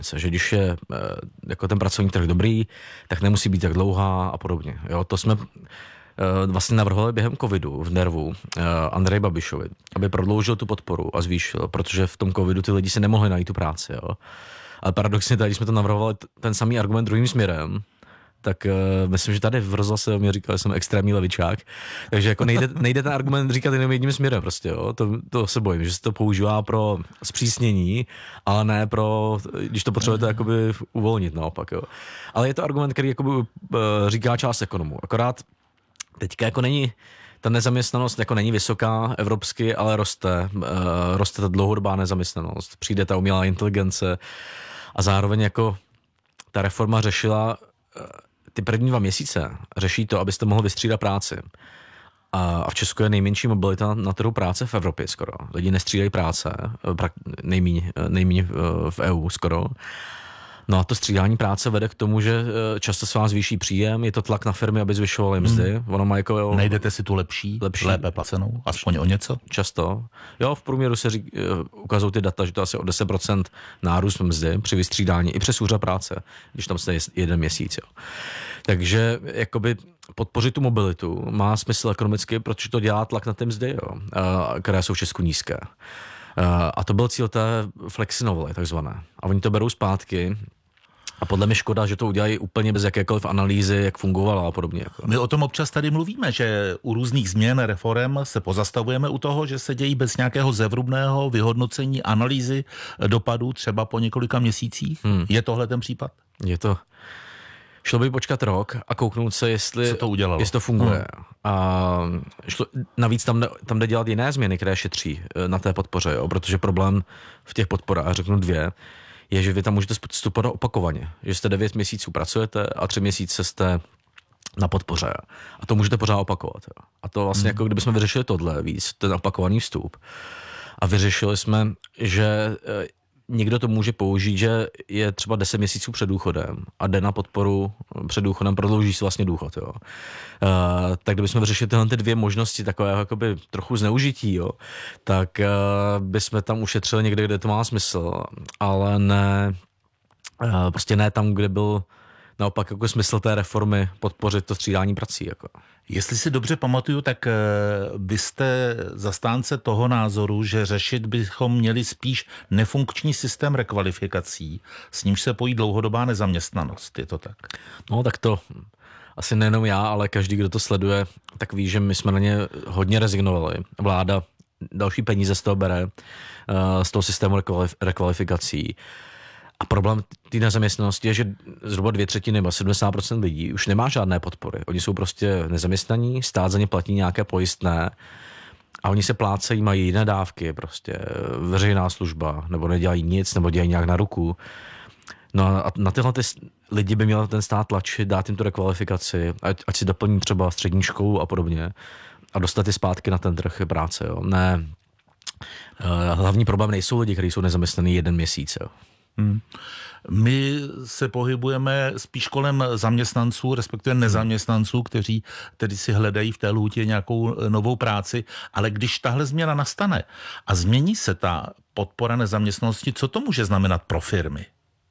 že když je jako ten pracovní trh dobrý, tak nemusí být tak dlouhá a podobně. Jo, to jsme vlastně navrhovali během covidu v Nervu Andreji Babišovi, aby prodloužil tu podporu a zvýšil, protože v tom covidu ty lidi si nemohli najít tu práci. Jo. Ale paradoxně tady, když jsme to navrhovali ten samý argument druhým směrem, tak myslím, že tady v rozhlase mě říkal, že jsem extrémní levičák, takže jako nejde ten argument říkat jenom jedním směrem prostě, jo. To se bojím, že se to používá pro zpřísnění, ale ne pro, když to potřebujete jakoby uvolnit naopak, jo. Ale je to argument, který jakoby říká část ekonomů, akorát teďka jako není, ta nezaměstnanost jako není vysoká evropsky, ale roste ta dlouhodobá nezaměstnanost, přijde ta umělá inteligence a zároveň jako ta reforma řešila ty první 2 měsíce řeší to, abyste mohl vystřídat práci. A v Česku je nejmenší mobilita na trhu práce v Evropě skoro. Lidi nestřídají práce, nejméně v EU skoro. No a to střídání práce vede k tomu, že často se vám zvýší příjem, je to tlak na firmy, aby zvyšovaly mzdy. Ono má jako, najdete si tu lepší, lépe placenou, aspoň o něco? Často. Jo, v průměru se ukazují ty data, že to asi o 10% nárůst mzdy při vystřídání i přes úřad práce, když tam jste 1 měsíc. Jo. Takže jakoby podpořit tu mobilitu má smysl ekonomicky, protože to dělá tlak na ty mzdy, jo, které jsou v Česku nízké. A to byl cíl té flexinovely, takzvané. A oni to berou zpátky. A podle mě škoda, že to udělají úplně bez jakékoliv analýzy, jak fungovala a podobně. Jako. My o tom občas tady mluvíme, že u různých změn, reforem se pozastavujeme u toho, že se dějí bez nějakého zevrubného vyhodnocení, analýzy dopadů třeba po několika měsících. Je tohle ten případ? Je to. Šlo by počkat rok a kouknout se, jestli to funguje. A navíc tam jde dělat jiné změny, které šetří na té podpoře, jo? Protože problém v těch podporách, řeknu 2, je, že vy tam můžete vstupovat opakovaně. Že jste 9 měsíců pracujete a 3 měsíce jste na podpoře. A to můžete pořád opakovat. Jo? A to vlastně jako kdybychom vyřešili tohle víc, ten opakovaný vstup. A vyřešili jsme, že někdo to může použít, že je třeba 10 měsíců před důchodem a jde na podporu před důchodem, prodlouží si vlastně důchod. Jo. Tak kdybychom vyřešili tyhle 2 možnosti takového jakoby trochu zneužití, jo, tak bychom tam ušetřili někde, kde to má smysl, ale ne, prostě ne tam, kde byl naopak jako smysl té reformy podpořit to střídání prací. Jako. Jestli si dobře pamatuju, tak vy jste zastánce toho názoru, že řešit bychom měli spíš nefunkční systém rekvalifikací, s nímž se pojí dlouhodobá nezaměstnanost. Je to tak? No tak to asi nejenom já, ale každý, kdo to sleduje, tak ví, že my jsme na ně hodně rezignovali. Vláda další peníze z toho bere, z toho systému rekvalifikací. A problém té nezaměstnanosti je, že zhruba 2/3 nebo 70% lidí už nemá žádné podpory. Oni jsou prostě nezaměstnaní, stát za ně platí nějaké pojistné a oni se plácejí, mají jiné dávky, prostě veřejná služba, nebo nedělají nic, nebo dělají nějak na ruku. No a na tyhle lidi by měl ten stát tlačit, dát jim tu rekvalifikaci, ať si doplní třeba střední školu a podobně a dostat je zpátky na ten trh práce. Jo. Ne, hlavní problém nejsou lidi, kteří jsou nezaměstnaní 1 měsíc. Jo. My se pohybujeme spíš kolem zaměstnanců, respektive nezaměstnanců, kteří tedy si hledají v té lhůtě nějakou novou práci, ale když tahle změna nastane a změní se ta podpora nezaměstnanosti, co to může znamenat pro firmy?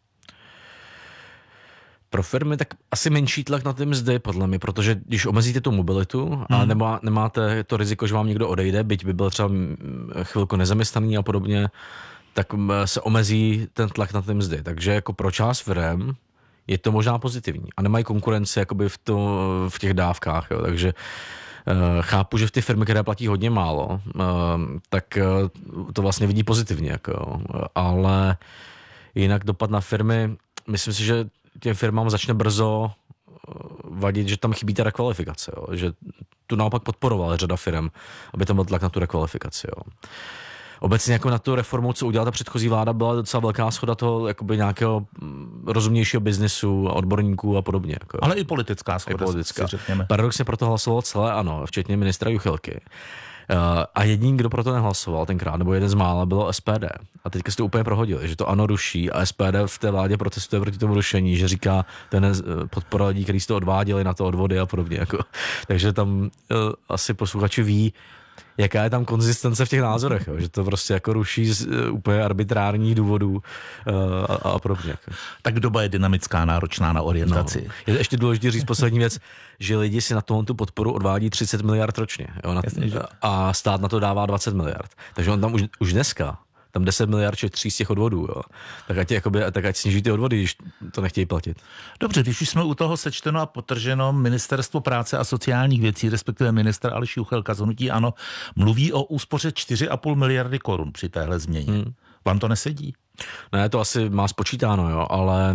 Pro firmy tak asi menší tlak na ty mzdy, podle mě, protože když omezíte tu mobilitu a nemáte to riziko, že vám někdo odejde, byť by byl třeba chvilku nezaměstnaný a podobně, tak se omezí ten tlak na ty mzdy. Takže jako pro část firem je to možná pozitivní. A nemají konkurenci jakoby v těch dávkách. Jo. Takže chápu, že v ty firmy, které platí hodně málo, tak to vlastně vidí pozitivně. Jako, ale jinak dopad na firmy, myslím si, že těm firmám začne brzo vadit, že tam chybí ta rekvalifikace. Jo. Že tu naopak podporovala řada firm, aby tam byl tlak na tu rekvalifikaci. Jo. Obecně jako na tu reformu, co udělala ta předchozí vláda, byla docela velká shoda toho jakoby nějakého rozumnějšího biznesu, odborníků a podobně. Jako. Ale i politická shoda, si řekněme. Paradoxně proto hlasovalo celé ANO, včetně ministra Juchelky. A jediný, kdo proto nehlasoval tenkrát, nebo jeden z mála, bylo SPD. A teďka si to úplně prohodili, že to ANO ruší a SPD v té vládě protestuje proti tomu rušení, že říká, ten podpora lidí, kteří si to odváděli na to odvody a podobně. Jako. Takže tam asi posluchači ví, jaká je tam konzistence v těch názorech, jo? Že to prostě jako ruší z úplně arbitrárních důvodů a podobně. Jako. Tak doba je dynamická, náročná na orientaci. No. Je ještě důležité říct poslední věc, že lidi si na tu podporu odvádí 30 miliard ročně. Jo? A stát na to dává 20 miliard. Takže on tam už dneska tam 10 miliard šetří z těch odvodů, jo. Tak ať sníží ty odvody, když to nechtějí platit. Dobře, když už jsme u toho sečteno a potrženo, Ministerstvo práce a sociálních věcí, respektive ministr Aleš Juchelka z hnutí ANO, mluví o úspoře 4,5 miliardy korun při téhle změně. Vám to nesedí? Ne, to asi má spočítáno, jo, ale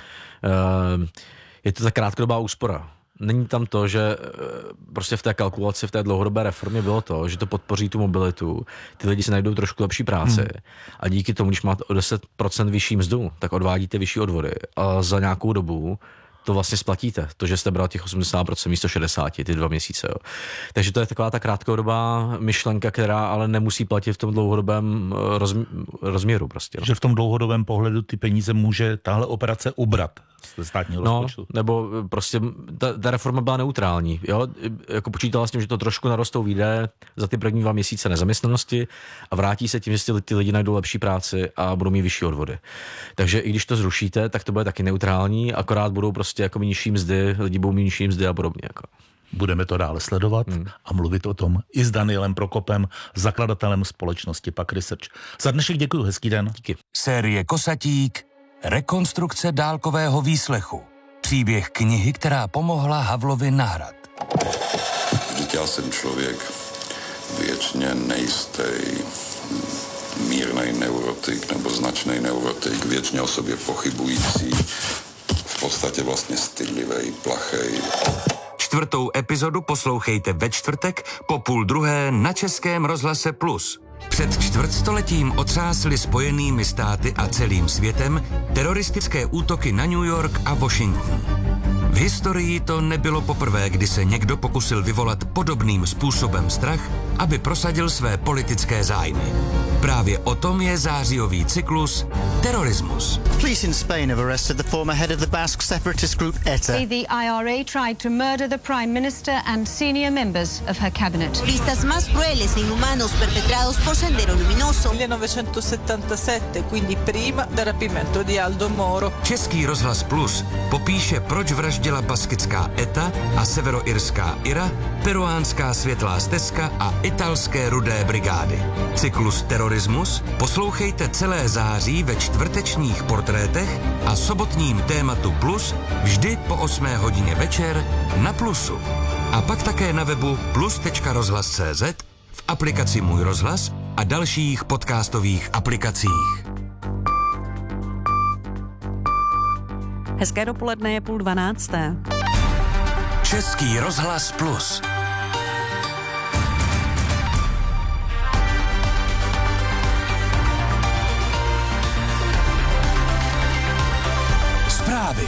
je to ta krátkodobá úspora. Není tam to, že prostě v té kalkulaci, v té dlouhodobé reformě bylo to, že to podpoří tu mobilitu, ty lidi si najdou trošku lepší práci a díky tomu, když máte o 10% vyšší mzdu, tak odvádíte vyšší odvody a za nějakou dobu to vlastně splatíte. To, že jste bral těch 80% místo 60, ty 2 měsíce. Jo. Takže to je taková ta krátkodobá myšlenka, která ale nemusí platit v tom dlouhodobém rozměru prostě. Že v tom dlouhodobém pohledu ty peníze může tahle operace ubrat ze státního rozpočtu. Nebo prostě ta reforma byla neutrální. Jo? Jako počítala s tím, že to trošku narostou výdaje za ty první 2 měsíce nezaměstnanosti a vrátí se tím, že ty lidi najdou lepší práci a budou mít vyšší odvody. Takže i když to zrušíte, tak to bude taky neutrální, akorát budou prostě jako nižší mzdy, lidi budou mít nižší mzdy a podobně. Jako. Budeme to dále sledovat a mluvit o tom i s Danielem Prokopem, zakladatelem společnosti PAQ Research. Za dnešek děkuji, hezký den. Díky. Série Kosatík, rekonstrukce dálkového výslechu. Příběh knihy, která pomohla Havlovi na hrad. Vždyť já jsem člověk věčně nejistý, mírnej neurotik nebo značný neurotik, věčně o sobě pochybující, v podstatě vlastně stydlivej, plachej. 4. epizodu poslouchejte ve čtvrtek po 12:30 na Českém rozhlase Plus. Před čtvrtstoletím otřásly Spojenými státy a celým světem teroristické útoky na New York a Washington. V historii to nebylo poprvé, kdy se někdo pokusil vyvolat podobným způsobem strach, aby prosadil své politické zájmy. Právě o tom je zářijový cyklus Terorismus. Police in Spain have arrested the former head of the Basque separatist group ETA. The IRA tried to murder the Prime Minister and senior members of her cabinet. Terroristas más crueles e inhumanos perpetrados por Sendero Luminoso. 1977, quindi prima del rapimento di Aldo Moro. Český rozhlas Plus popíše, proč vraždila baskická ETA a severoirská IRA, peruánská světlá stezka a italské rudé brigády. Cyklus Terorismus poslouchejte celé září ve čtvrtečních portrétech a sobotním tématu Plus vždy po 8 hodině večer na Plusu. A pak také na webu plus.rozhlas.cz, v aplikaci Můj rozhlas a dalších podcastových aplikacích. Hezké dopoledne, je 11:30. Český rozhlas Plus. Zprávy.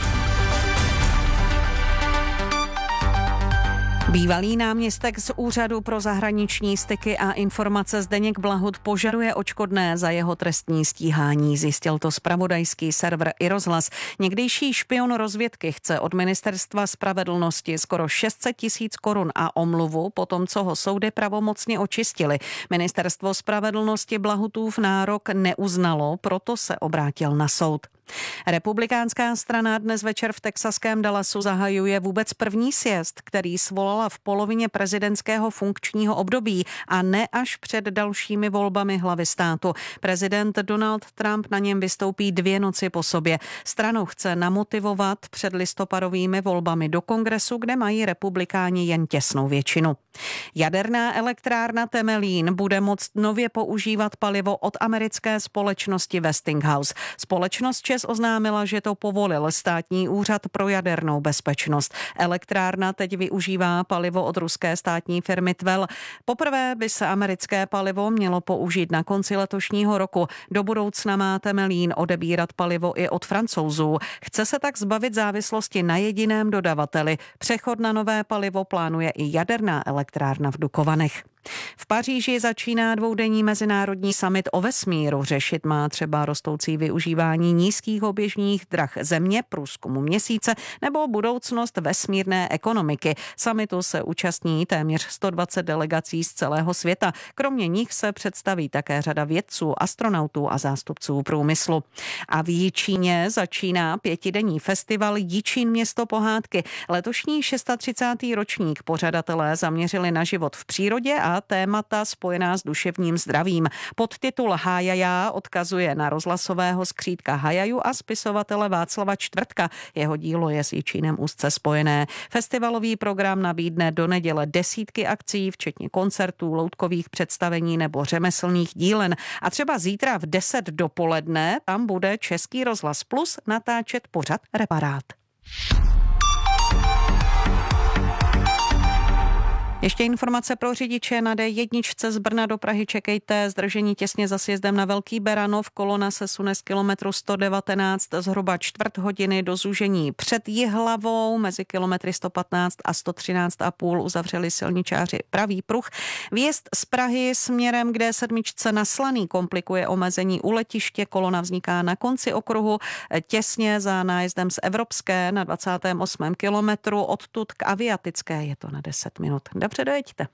Bývalý náměstek z Úřadu pro zahraniční styky a informace Zdeněk Blahut požaduje odškodné za jeho trestní stíhání. Zjistil to zpravodajský server iRozhlas. Někdejší špion rozvědky chce od Ministerstva spravedlnosti skoro 600 000 korun a omluvu po tom, co ho soudy pravomocně očistili. Ministerstvo spravedlnosti Blahutův nárok neuznalo, proto se obrátil na soud. Republikánská strana dnes večer v texaském Dallasu zahajuje vůbec první sjezd, který svolala v polovině prezidentského funkčního období a ne až před dalšími volbami hlavy státu. Prezident Donald Trump na něm vystoupí 2 noci po sobě. Stranu chce namotivovat před listopadovými volbami do kongresu, kde mají republikáni jen těsnou většinu. Jaderná elektrárna Temelín bude moct nově používat palivo od americké společnosti Westinghouse. Společnost ČEZ oznámila, že to povolil státní úřad pro jadernou bezpečnost. Elektrárna teď využívá palivo od ruské státní firmy Tvel. Poprvé by se americké palivo mělo použít na konci letošního roku. Do budoucna má Temelín odebírat palivo i od Francouzů. Chce se tak zbavit závislosti na jediném dodavateli. Přechod na nové palivo plánuje i jaderná elektrárna v Dukovanech. V Paříži začíná dvoudenní mezinárodní summit o vesmíru. Řešit má třeba rostoucí využívání nízkých oběžných drah Země, průzkumu Měsíce nebo budoucnost vesmírné ekonomiky. Summitu se účastní téměř 120 delegací z celého světa. Kromě nich se představí také řada vědců, astronautů a zástupců průmyslu. A v Jičíně začíná 5denní festival Jičín město pohádky. Letošní 36. ročník pořadatelé zaměřili na život v přírodě a témata spojená s duševním zdravím. Podtitul Hájajá odkazuje na rozhlasového skřídka Hajaju a spisovatele Václava Čtvrtka. Jeho dílo je s Jičínem úzce spojené. Festivalový program nabídne do neděle desítky akcí, včetně koncertů, loutkových představení nebo řemeslných dílen. A třeba zítra v 10 dopoledne tam bude Český rozhlas Plus natáčet pořad Reparát. Ještě informace pro řidiče na D1 z Brna do Prahy. Čekejte zdržení těsně za sjezdem na Velký Beranov. Kolona se sune z kilometru 119 zhruba čtvrt hodiny do zúžení před Jihlavou. Mezi kilometry 115 a 113,5 uzavřeli silničáři pravý pruh. Vjezd z Prahy směrem k D7 na Slaný komplikuje omezení u letiště. Kolona vzniká na konci okruhu těsně za nájezdem z Evropské na 28. kilometru. Odtud k Aviatické je to na 10 minut. Dobře, dojeďte.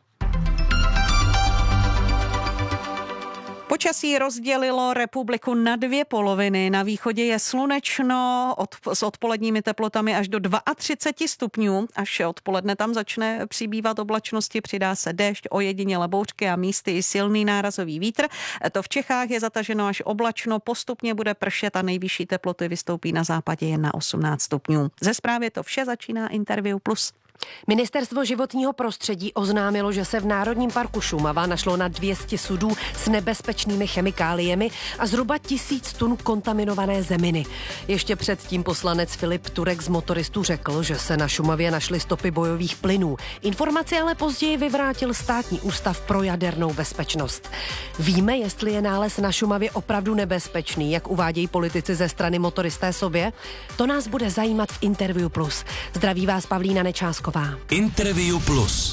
Počasí rozdělilo republiku na dvě poloviny. Na východě je slunečno s odpoledními teplotami až do 32 stupňů. Až odpoledne tam začne přibývat oblačnosti, přidá se déšť, ojedinělé bouřky a místy i silný nárazový vítr. To v Čechách je zataženo až oblačno, postupně bude pršet a nejvyšší teploty vystoupí na západě jen na 18 stupňů. Ze zprávy to vše, začíná Interview Plus. Ministerstvo životního prostředí oznámilo, že se v Národním parku Šumava našlo na 200 sudů s nebezpečnými chemikáliemi a zhruba 1000 tun kontaminované zeminy. Ještě předtím poslanec Filip Turek z Motoristů řekl, že se na Šumavě našly stopy bojových plynů. Informaci ale později vyvrátil Státní ústav pro jadernou bezpečnost. Víme, jestli je nález na Šumavě opravdu nebezpečný, jak uvádějí politici ze strany Motoristé sobě? To nás bude zajímat v Interview Plus. Zdraví vás Pavlína Nečásková. Interview Plus.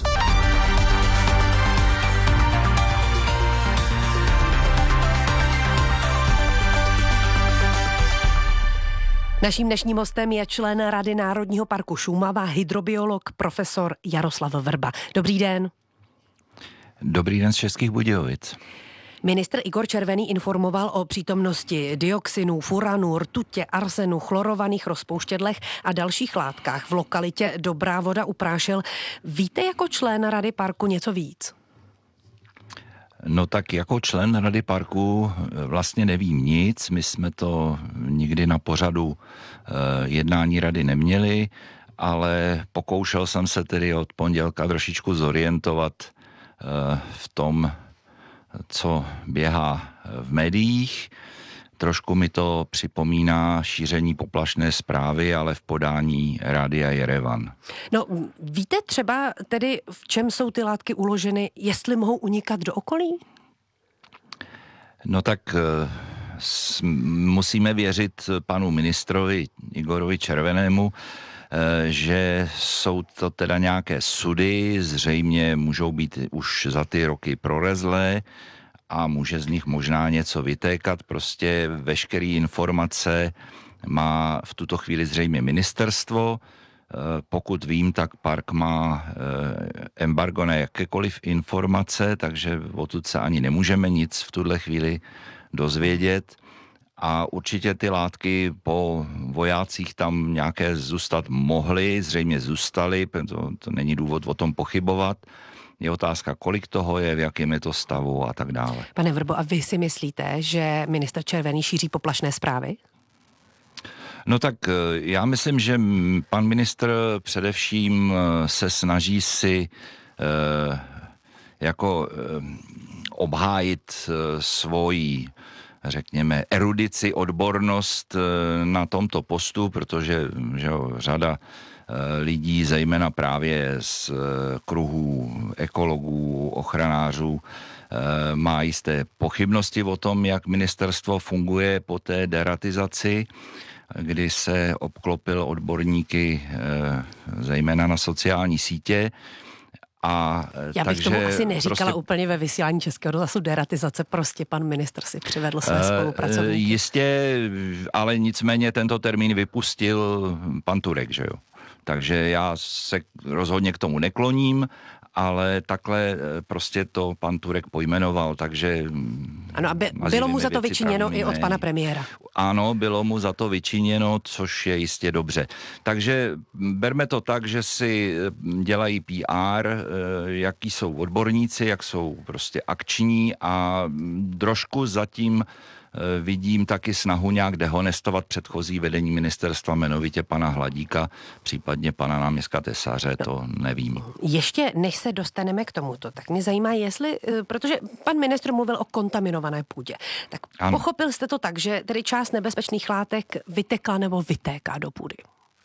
Naším dnešním hostem je člen Rady Národního parku Šumava, hydrobiolog profesor Jaroslav Vrba. Dobrý den. Dobrý den z Českých Budějovic. Ministr Igor Červený informoval o přítomnosti dioxinů, furanů, rtutě, arsenu, chlorovaných rozpouštědlech a dalších látkách v lokalitě Dobrá Voda u Prášil. Víte jako člen Rady parku něco víc? No tak jako člen Rady parku vlastně nevím nic. My jsme to nikdy na pořadu jednání rady neměli, ale pokoušel jsem se tedy od pondělka trošičku zorientovat v tom, co běhá v médiích. Trošku mi to připomíná šíření poplašné zprávy, ale v podání Rádia Jerevan. No, víte třeba tedy, v čem jsou ty látky uloženy, jestli mohou unikat do okolí? No tak musíme věřit panu ministrovi Igorovi Červenému, že jsou to teda nějaké sudy, zřejmě můžou být už za ty roky prorezlé a může z nich možná něco vytékat. Prostě veškeré informace má v tuto chvíli zřejmě ministerstvo. Pokud vím, tak park má embargo na jakékoliv informace, takže odtud se ani nemůžeme nic v tuhle chvíli dozvědět. A určitě ty látky po vojácích tam nějaké zůstat mohly, zřejmě zůstaly, to není důvod o tom pochybovat. Je otázka, kolik toho je, v jakém je to stavu a tak dále. Pane Vrbo, a vy si myslíte, že ministr Červený šíří poplašné zprávy? No tak já myslím, že pan ministr především se snaží si obhájit svoji, řekněme, erudici, odbornost na tomto postu, protože řada lidí, zejména právě z kruhů ekologů, ochranářů, má jisté pochybnosti o tom, jak ministerstvo funguje po té deratizaci, kdy se obklopil odborníky zejména na sociální sítě. Já bych takže tomu asi neříkala prostě úplně ve vysílání Českého rozhlasu deratizace, prostě pan ministr si přivedl své spolupracovníky. Jistě, ale nicméně tento termín vypustil pan Turek, že jo. Takže já se rozhodně k tomu nekloním, ale takhle prostě to pan Turek pojmenoval, takže... Ano, bylo mu za to vyčiněno i od pana premiéra. Ano, bylo mu za to vyčiněno, což je jistě dobře. Takže berme to tak, že si dělají PR, jaký jsou odborníci, jak jsou prostě akční a trošku zatím vidím taky snahu nějak dehonestovat předchozí vedení ministerstva, jmenovitě pana Hladíka, případně pana náměstka Tesaře, to nevím. Ještě než se dostaneme k tomuto, tak mě zajímá, jestli, protože pan ministr mluvil o kontaminované půdě, tak ano. Pochopil jste to tak, že tedy část nebezpečných látek vytekla nebo vytéká do půdy?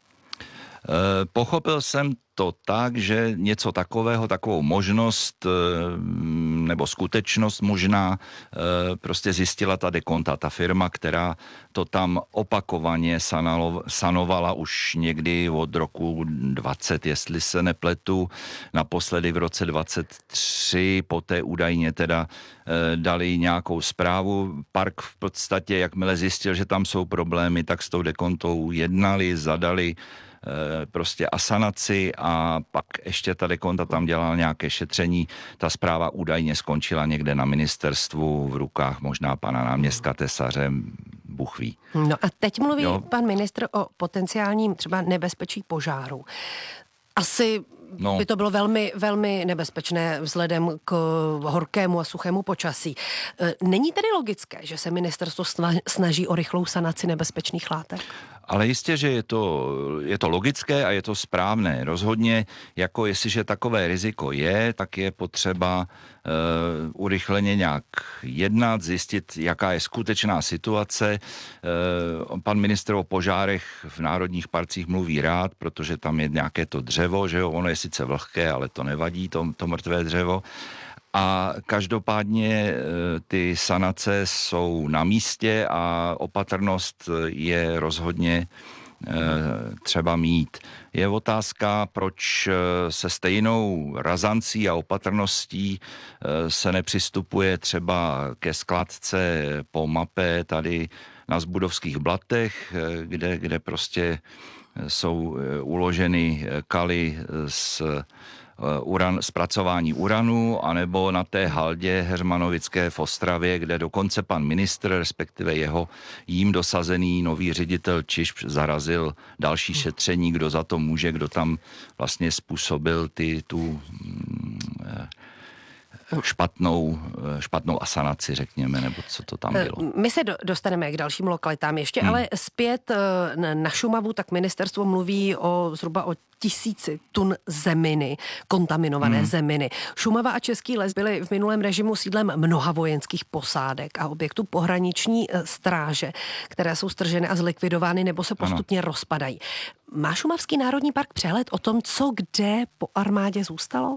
Pochopil jsem to tak, že něco takového, takovou možnost nebo skutečnost možná prostě zjistila ta Dekonta, ta firma, která to tam opakovaně sanovala už někdy od roku 20, jestli se nepletu, naposledy v roce 23, poté údajně teda dali nějakou zprávu. Park v podstatě, jakmile zjistil, že tam jsou problémy, tak s tou Dekontou jednali, zadali prostě asanaci a pak ještě ta Dekonta tam dělala nějaké šetření. Ta zpráva údajně skončila někde na ministerstvu v rukách možná pana náměstka Tesaře, Bůh ví. No a teď mluví pan ministr o potenciálním třeba nebezpečí požáru. Asi by to bylo velmi, velmi nebezpečné vzhledem k horkému a suchému počasí. Není tedy logické, že se ministerstvo snaží o rychlou sanaci nebezpečných látek? Ale jistě, že je to logické a je to správné. Rozhodně, jako jestliže takové riziko je, tak je potřeba urychleně nějak jednat, zjistit, jaká je skutečná situace. Pan ministr o požárech v národních parcích mluví rád, protože tam je nějaké to dřevo, že jo, ono je sice vlhké, ale to nevadí, to mrtvé dřevo. A každopádně ty sanace jsou na místě a opatrnost je rozhodně třeba mít. Je otázka, proč se stejnou razancí a opatrností se nepřistupuje třeba ke skladce po mape tady na Zbudovských blatech, kde prostě jsou uloženy kaly zpracování uranu, anebo na té haldě Heřmanovické v Ostravě, kde dokonce pan ministr, respektive jím dosazený nový ředitel Čiž zarazil další šetření, kdo za to může, kdo tam vlastně způsobil tu špatnou asanaci, řekněme, nebo co to tam bylo. My se dostaneme k dalším lokalitám ještě, ale zpět na Šumavu, tak ministerstvo mluví zhruba o 1000 tun zeminy, kontaminované zeminy. Šumava a Český les byly v minulém režimu sídlem mnoha vojenských posádek a objektů pohraniční stráže, které jsou strženy a zlikvidovány nebo se postupně rozpadají. Má Šumavský národní park přehled o tom, co kde po armádě zůstalo?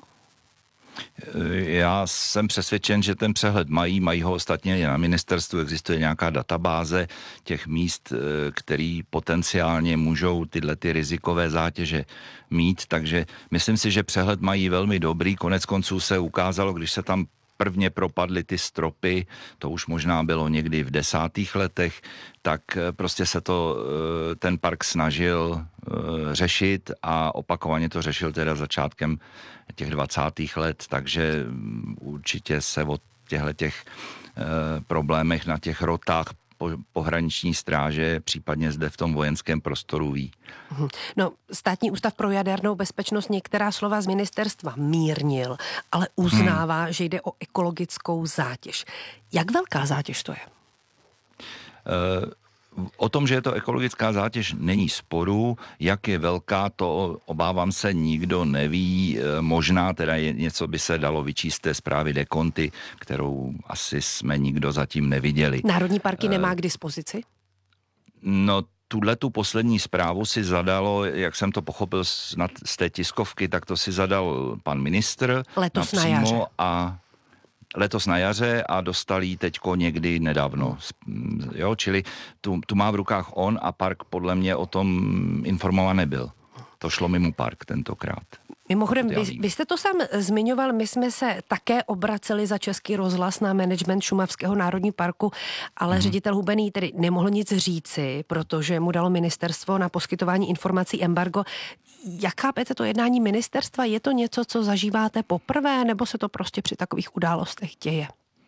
Já jsem přesvědčen, že ten přehled mají ho ostatně na ministerstvu, existuje nějaká databáze těch míst, který potenciálně můžou tyhle ty rizikové zátěže mít, takže myslím si, že přehled mají velmi dobrý, konec konců se ukázalo, když se tam prvně propadly ty stropy, to už možná bylo někdy v 10. letech, tak prostě se ten park snažil řešit a opakovaně to řešil teda začátkem těch 20. let, takže určitě se o těch problémech na těch rotách pohraniční stráže, případně zde v tom vojenském prostoru ví. No, Státní ústav pro jadernou bezpečnost některá slova z ministerstva mírnil, ale uznává, že jde o ekologickou zátěž. Jak velká zátěž to je? O tom, že je to ekologická zátěž, není sporu. Jak je velká, to obávám se nikdo neví. Možná teda něco by se dalo vyčíst té zprávy Dekonty, kterou asi jsme nikdo zatím neviděli. Národní parky nemá k dispozici? No, tu poslední zprávu si zadalo, jak jsem to pochopil z té tiskovky, tak to si zadal pan ministr. Letos na jaře. Letos na jaře a dostal jí teďko někdy nedávno. Jo, čili tu má v rukách on a park podle mě o tom informovaný nebyl. To šlo mimo park tentokrát. Mimochodem, vy jste to sám zmiňoval, my jsme se také obraceli za Český rozhlas na management Šumavského národního parku, ale ředitel Hubený tedy nemohl nic říci, protože mu dalo ministerstvo na poskytování informací embargo. Jak chápete to jednání ministerstva? Je to něco, co zažíváte poprvé, nebo se to prostě při takových událostech děje?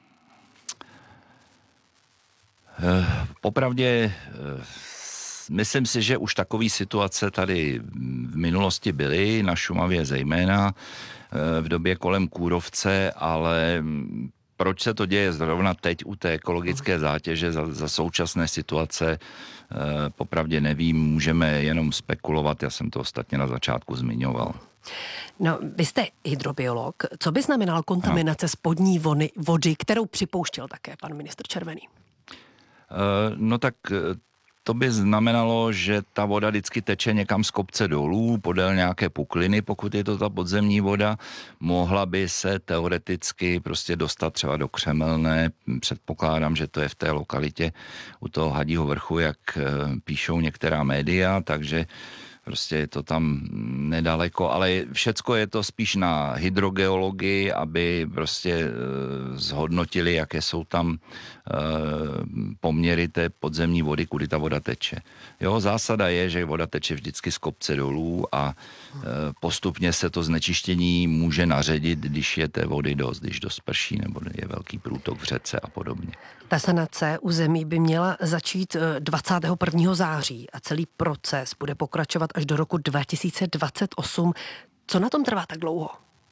Popravdě myslím si, že už takové situace tady v minulosti byly, na Šumavě zejména, v době kolem kůrovce, ale proč se to děje zrovna teď u té ekologické zátěže za současné situace, popravdě nevím, můžeme jenom spekulovat, já jsem to ostatně na začátku zmiňoval. No, vy jste hydrobiolog. Co by znamenala kontaminace spodní vody, kterou připouštěl také pan ministr Červený? No tak to by znamenalo, že ta voda vždycky teče někam z kopce dolů, podél nějaké pukliny, pokud je to ta podzemní voda. Mohla by se teoreticky prostě dostat třeba do Křemelné. Předpokládám, že to je v té lokalitě u toho Hadího vrchu, jak píšou některá média, takže prostě je to tam nedaleko, ale všecko je to spíš na hydrogeologii, aby prostě zhodnotili, jaké jsou tam poměry té podzemní vody, kudy ta voda teče. Jo, zásada je, že voda teče vždycky z kopce dolů a postupně se to znečištění může naředit, když je té vody dost, když dost prší nebo je velký průtok v řece a podobně. Ta sanace území by měla začít 21. září a celý proces bude pokračovat až do roku 2028. Co na tom trvá tak dlouho?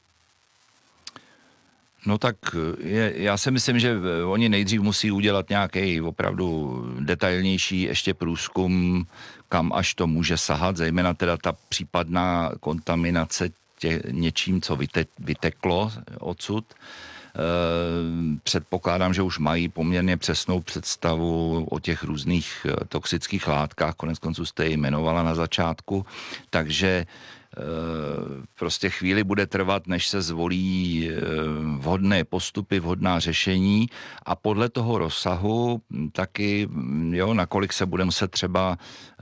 No tak já si myslím, že oni nejdřív musí udělat nějaký opravdu detailnější ještě průzkum, kam až to může sahat, zejména teda ta případná kontaminace něčím, co vyteklo odsud. Předpokládám, že už mají poměrně přesnou představu o těch různých toxických látkách, koneckonců jste ji jmenovala na začátku, takže prostě chvíli bude trvat, než se zvolí vhodné postupy, vhodná řešení a podle toho rozsahu taky, jo, nakolik se bude muset třeba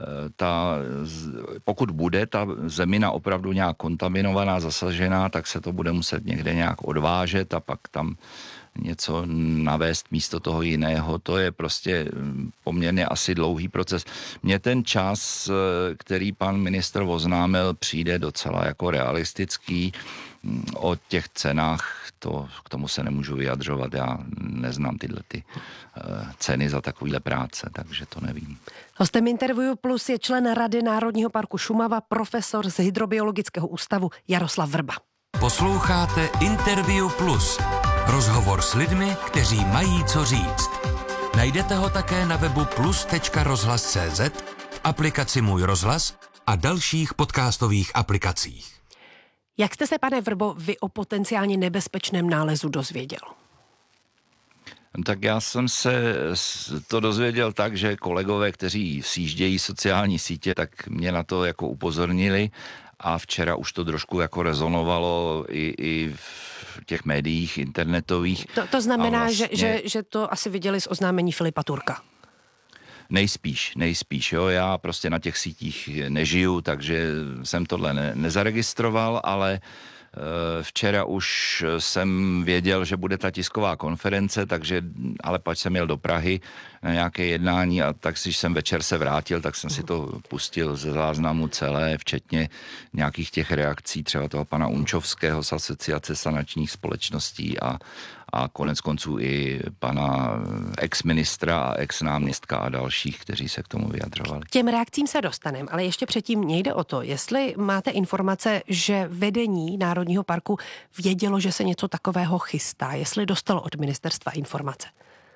pokud bude ta zemina opravdu nějak kontaminovaná, zasažená, tak se to bude muset někde nějak odvážet a pak tam něco navést místo toho jiného. To je prostě poměrně asi dlouhý proces. Mně ten čas, který pan ministr oznámil, přijde docela jako realistický. O těch cenách k tomu se nemůžu vyjadřovat. Já neznám tyhle ceny za takovýhle práce, takže to nevím. Hostem Interview Plus je člen Rady Národního parku Šumava, profesor z Hydrobiologického ústavu Jaroslav Vrba. Posloucháte Interview Plus. Rozhovor s lidmi, kteří mají co říct. Najdete ho také na webu plus.rozhlas.cz, v aplikaci Můj rozhlas a dalších podcastových aplikacích. Jak jste se, pane Vrbo, vy o potenciálně nebezpečném nálezu dozvěděl? Tak já jsem se to dozvěděl tak, že kolegové, kteří sjíždějí sociální sítě, tak mě na to jako upozornili a včera už to trošku jako rezonovalo i v těch médiích internetových. To znamená, vlastně, že to asi viděli z oznámení Filipa Turka. Nejspíš, jo, já prostě na těch sítích nežiju, takže jsem tohle nezaregistroval, ale včera už jsem věděl, že bude ta tisková konference, ale pak jsem jel do Prahy na nějaké jednání a tak když jsem večer se vrátil, tak jsem si to pustil ze záznamu celé, včetně nějakých těch reakcí třeba toho pana Unčovského z Asociace sanačních společností a konec konců i pana ex-ministra a ex-náměstka a dalších, kteří se k tomu vyjadřovali. K těm reakcím se dostaneme, ale ještě předtím nejde o to, jestli máte informace, že vedení Národního parku vědělo, že se něco takového chystá, jestli dostalo od ministerstva informace.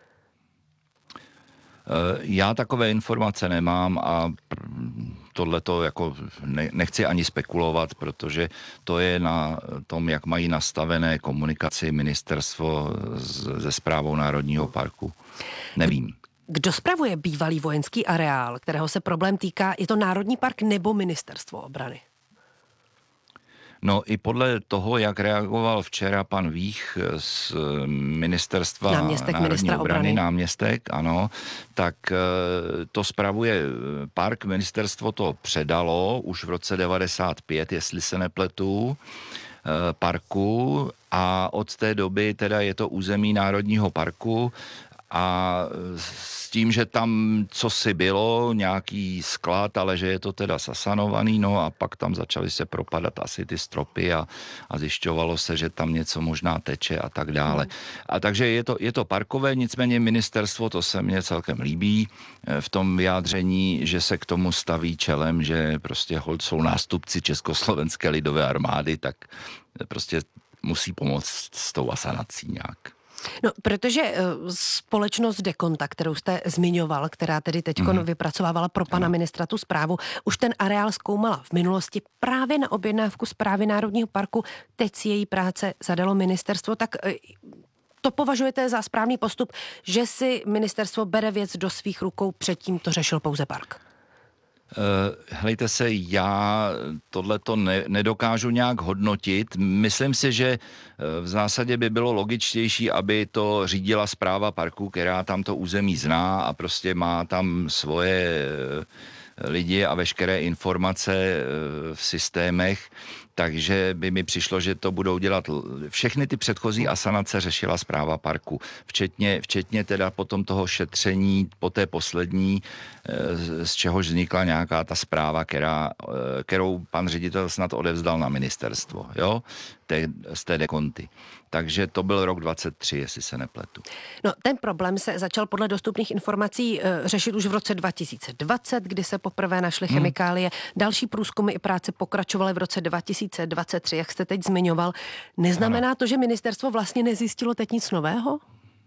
Já takové informace nemám a tohleto jako nechci ani spekulovat, protože to je na tom, jak mají nastavené komunikaci ministerstvo se správou Národního parku. Nevím. Kdo spravuje bývalý vojenský areál, kterého se problém týká? Je to Národní park nebo ministerstvo obrany? No i podle toho, jak reagoval včera pan Vích z ministerstva národní obrany, náměstek, ano, tak to spravuje park, ministerstvo to předalo už v roce 95, jestli se nepletu, parku, a od té doby teda je to území národního parku a s tím, že tam cosi bylo, nějaký sklad, ale že je to teda zasanovaný, no a pak tam začaly se propadat asi ty stropy a zjišťovalo se, že tam něco možná teče a tak dále. A takže je to parkové, nicméně ministerstvo, to se mně celkem líbí v tom vyjádření, že se k tomu staví čelem, že prostě holt jsou nástupci Československé lidové armády, tak prostě musí pomoct s tou asanací nějak. No, protože společnost Dekonta, kterou jste zmiňoval, která tedy teď vypracovávala pro pana ministra tu zprávu, už ten areál zkoumala v minulosti právě na objednávku Správy Národního parku. Teď si její práce zadalo ministerstvo, tak to považujete za správný postup, že si ministerstvo bere věc do svých rukou, předtím to řešil pouze park? Hlejte se, já tohleto nedokážu nějak hodnotit. Myslím si, že v zásadě by bylo logičtější, aby to řídila správa parku, která tam to území zná a prostě má tam svoje lidi a veškeré informace v systémech, takže by mi přišlo, že to budou dělat všechny ty předchozí asanace řešila správa parku, včetně teda potom toho šetření po té poslední, z čehož vznikla nějaká ta zpráva, kterou pan ředitel snad odevzdal na ministerstvo, jo, z té Dekonty. Takže to byl rok 23, jestli se nepletu. No, ten problém se začal podle dostupných informací řešit už v roce 2020, kdy se poprvé našly chemikálie. Další průzkumy i práce pokračovaly v roce 2023, jak jste teď zmiňoval. Neznamená to, že ministerstvo vlastně nezjistilo teď nic nového?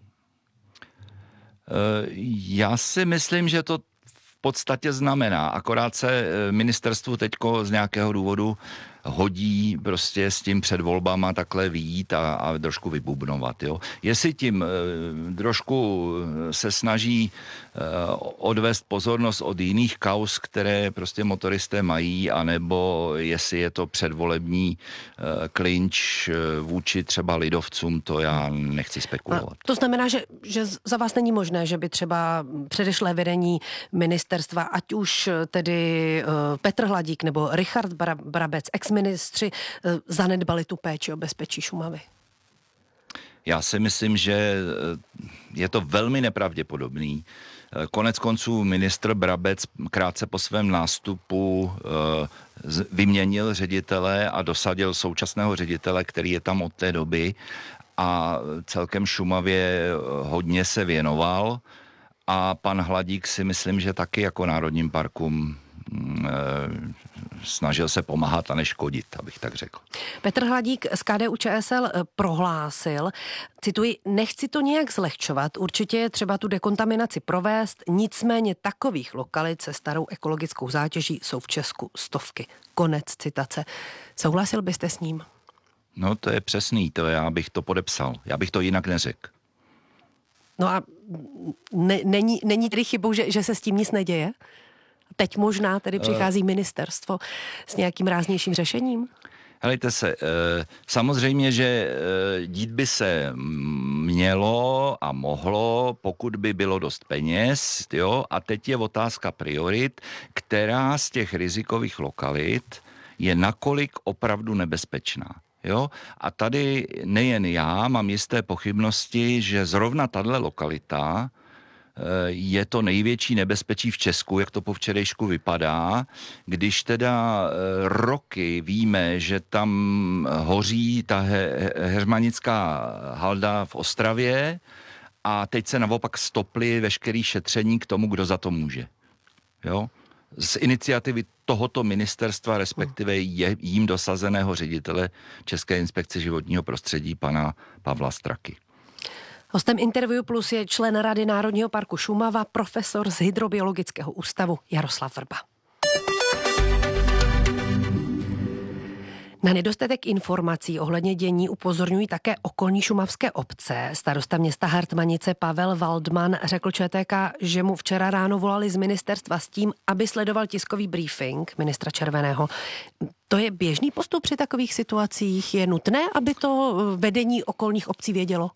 Já si myslím, že to v podstatě znamená. Akorát se ministerstvu teďko z nějakého důvodu hodí prostě s tím před volbama takhle vyjít a trošku vybubnovat. Jo. Jestli tím trošku se snaží odvést pozornost od jiných kauz, které prostě motoristé mají, anebo jestli je to předvolební klinč vůči třeba lidovcům, to já nechci spekulovat. To znamená, že za vás není možné, že by třeba předešlé vedení ministerstva, ať už tedy Petr Hladík nebo Richard Brabec, ex-ministři, zanedbali tu péči o bezpečí Šumavy? Já si myslím, že je to velmi nepravděpodobný. Konec konců ministr Brabec krátce po svém nástupu vyměnil ředitele a dosadil současného ředitele, který je tam od té doby, a celkem Šumavě hodně se věnoval, a pan Hladík si myslím, že taky jako národním parkům snažil se pomáhat a neškodit, abych tak řekl. Petr Hladík z KDU-ČSL prohlásil, cituji, nechci to nějak zlehčovat, určitě je třeba tu dekontaminaci provést, nicméně takových lokalit se starou ekologickou zátěží jsou v Česku stovky. Konec citace. Souhlasil byste s ním? No to je přesný, to já bych to podepsal, já bych to jinak neřekl. No a není tedy chybou, že se s tím nic neděje? Teď možná tedy přichází ministerstvo s nějakým ráznějším řešením? Helejte se, samozřejmě, že dít by se mělo a mohlo, pokud by bylo dost peněz, jo, a teď je otázka priorit, která z těch rizikových lokalit je nakolik opravdu nebezpečná. Jo? A tady nejen já mám jisté pochybnosti, že zrovna tahle lokalita je to největší nebezpečí v Česku, jak to po včerejšku vypadá, když teda roky víme, že tam hoří ta heřmanická halda v Ostravě a teď se naopak stoply veškerý šetření k tomu, kdo za to může. Jo? Z iniciativy tohoto ministerstva, respektive jím dosazeného ředitele České inspekce životního prostředí, pana Pavla Straky. Hostem Interview Plus je člen Rady Národního parku Šumava, profesor z Hydrobiologického ústavu Jaroslav Vrba. Na nedostatek informací ohledně dění upozorňují také okolní šumavské obce. Starosta města Hartmanice Pavel Waldman řekl ČTK, že mu včera ráno volali z ministerstva s tím, aby sledoval tiskový briefing ministra Červeného. To je běžný postup při takových situacích? Je nutné, aby to vedení okolních obcí vědělo?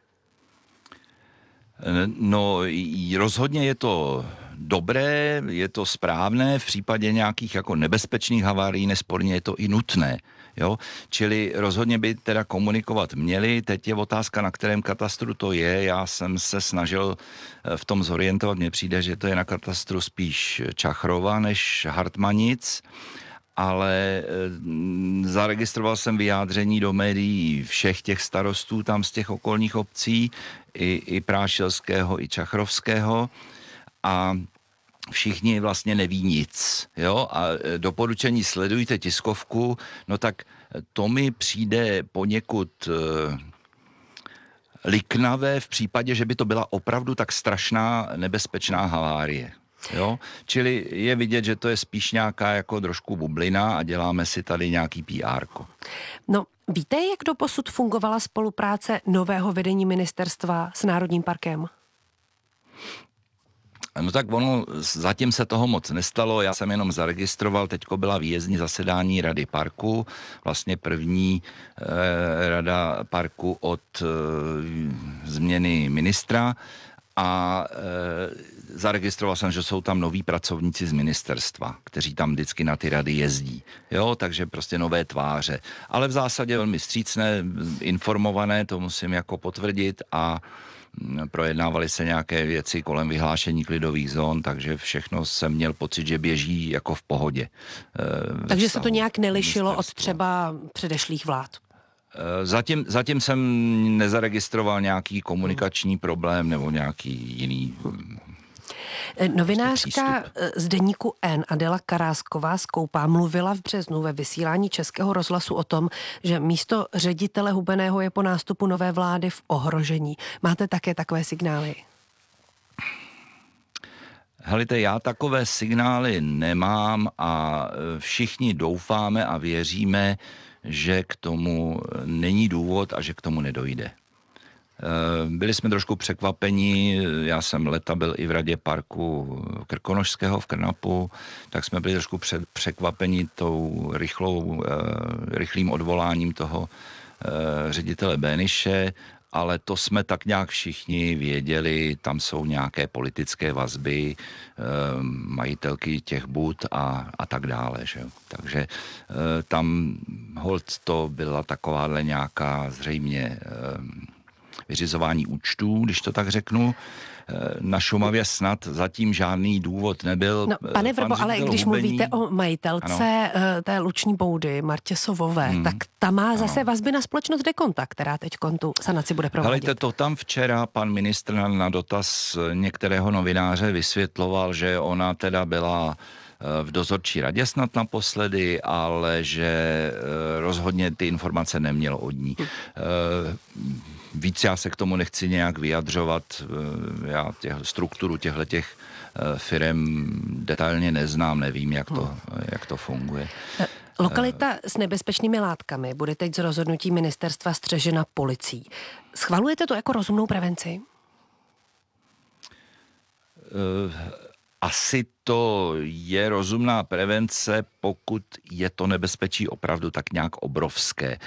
No, rozhodně je to dobré, je to správné, v případě nějakých jako nebezpečných havárií nesporně je to i nutné. Jo? Čili rozhodně by teda komunikovat měli. Teď je otázka, na kterém katastru to je. Já jsem se snažil v tom zorientovat. Mně přijde, že to je na katastru spíš Čachrova než Hartmanic, ale zaregistroval jsem vyjádření do médií všech těch starostů tam z těch okolních obcí, i Prášilského, i Čachrovského, a všichni vlastně neví nic. Jo? A doporučení sledujte tiskovku, no tak to mi přijde poněkud liknavé v případě, že by to byla opravdu tak strašná nebezpečná havárie. Jo? Čili je vidět, že to je spíš nějaká jako trošku bublina a děláme si tady nějaký PR-ko. No, víte, jak doposud fungovala spolupráce nového vedení ministerstva s Národním parkem? No tak ono, zatím se toho moc nestalo, já jsem jenom zaregistroval, teďko byla výjezdní zasedání Rady parku, vlastně první Rada parku od změny ministra, a zaregistroval jsem, že jsou tam noví pracovníci z ministerstva, kteří tam vždycky na ty rady jezdí. Jo, takže prostě nové tváře. Ale v zásadě velmi vstřícné, informované, to musím jako potvrdit, a projednávaly se nějaké věci kolem vyhlášení klidových zón, takže všechno jsem měl pocit, že běží jako v pohodě. Takže se to nějak nelišilo od třeba předešlých vlád? Zatím jsem nezaregistroval nějaký komunikační problém nebo nějaký jiný. Novinářka z deníku N Adela Karásková z Koupá mluvila v březnu ve vysílání Českého rozhlasu o tom, že místo ředitele Hubeného je po nástupu nové vlády v ohrožení. Máte také takové signály? Helejte, já takové signály nemám a všichni doufáme a věříme, že k tomu není důvod a že k tomu nedojde. Byli jsme trošku překvapeni, já jsem leta byl i v radě parku Krkonošského v Krnapu, tak jsme byli trošku překvapeni tou rychlým odvoláním toho ředitele Béniše, ale to jsme tak nějak všichni věděli, tam jsou nějaké politické vazby, majitelky těch bud a tak dále. Že? Takže tam holt to byla takováhle nějaká zřejmě vyřizování účtů, když to tak řeknu. Na Šumavě snad zatím žádný důvod nebyl. No, pane Vrbo, ale když mluvíte o majitelce té luční boudy, Martě Sovové, tak ta má zase vazby na společnost Dekonta, která teď tu sanaci bude provádět. Helejte, to tam včera pan ministr na dotaz některého novináře vysvětloval, že ona teda byla v dozorčí radě snad naposledy, ale že rozhodně ty informace neměl od ní. Víc já se k tomu nechci nějak vyjadřovat, já strukturu těchto firem detailně neznám, nevím, jak to funguje. Lokalita s nebezpečnými látkami bude teď z rozhodnutí ministerstva střežena policií. Schvalujete to jako rozumnou prevenci? Asi to je rozumná prevence, pokud je to nebezpečí opravdu tak nějak obrovské.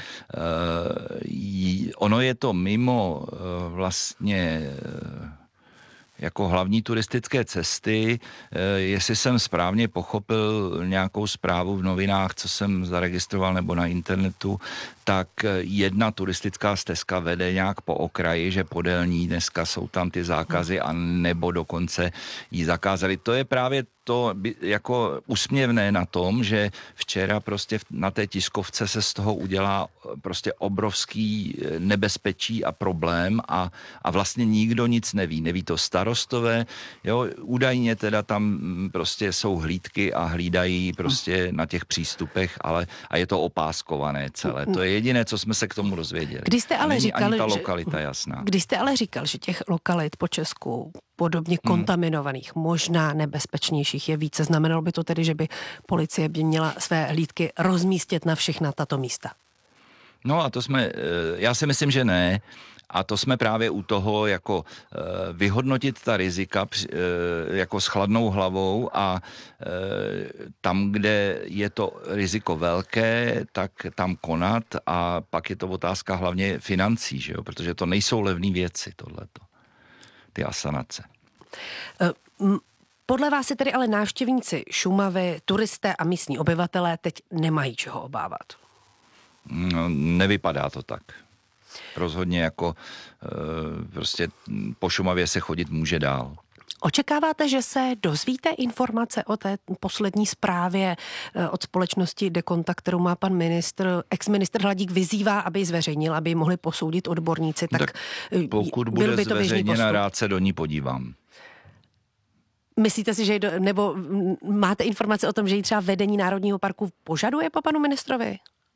Ono je to mimo vlastně jako hlavní turistické cesty. Jestli jsem správně pochopil nějakou zprávu v novinách, co jsem zaregistroval, nebo na internetu, tak jedna turistická stezka vede nějak po okraji, že podél ní dneska jsou tam ty zákazy, a nebo dokonce ji zakázali. To je právě to jako úsměvné na tom, že včera prostě na té tiskovce se z toho udělá prostě obrovský nebezpečí a problém a vlastně nikdo nic neví. Neví to starostové, jo, údajně teda tam prostě jsou hlídky a hlídají prostě na těch přístupech, a je to opáskované celé. To je jediné, co jsme se k tomu dozvěděli. Když jste ale říkal, ani ta lokalita jasná. Když jste ale říkal, že těch lokalit po Česku podobně kontaminovaných, možná nebezpečnějších je více. Znamenalo by to tedy, že by policie by měla své hlídky rozmístit na všechna tato místa? No a to já si myslím, že ne. A to jsme právě u toho, jako vyhodnotit ta rizika jako s chladnou hlavou a tam, kde je to riziko velké, tak tam konat a pak je to otázka hlavně financí, že jo? Protože to nejsou levné věci, tohleto, ty asanace. Podle vás si tedy ale návštěvníci Šumavy, turisté a místní obyvatelé teď nemají čeho obávat? No, nevypadá to tak. Rozhodně jako prostě po Šumavě se chodit může dál. Očekáváte, že se dozvíte informace o té poslední zprávě od společnosti Dekontakt, kterou má pan ex-ministr Hladík vyzývá, aby ji zveřejnil, aby ji mohli posoudit odborníci? Tak pokud bude zveřejněna, rád se do ní podívám. Myslíte si, že nebo máte informace o tom, že ji třeba vedení Národního parku požaduje po panu ministrovi?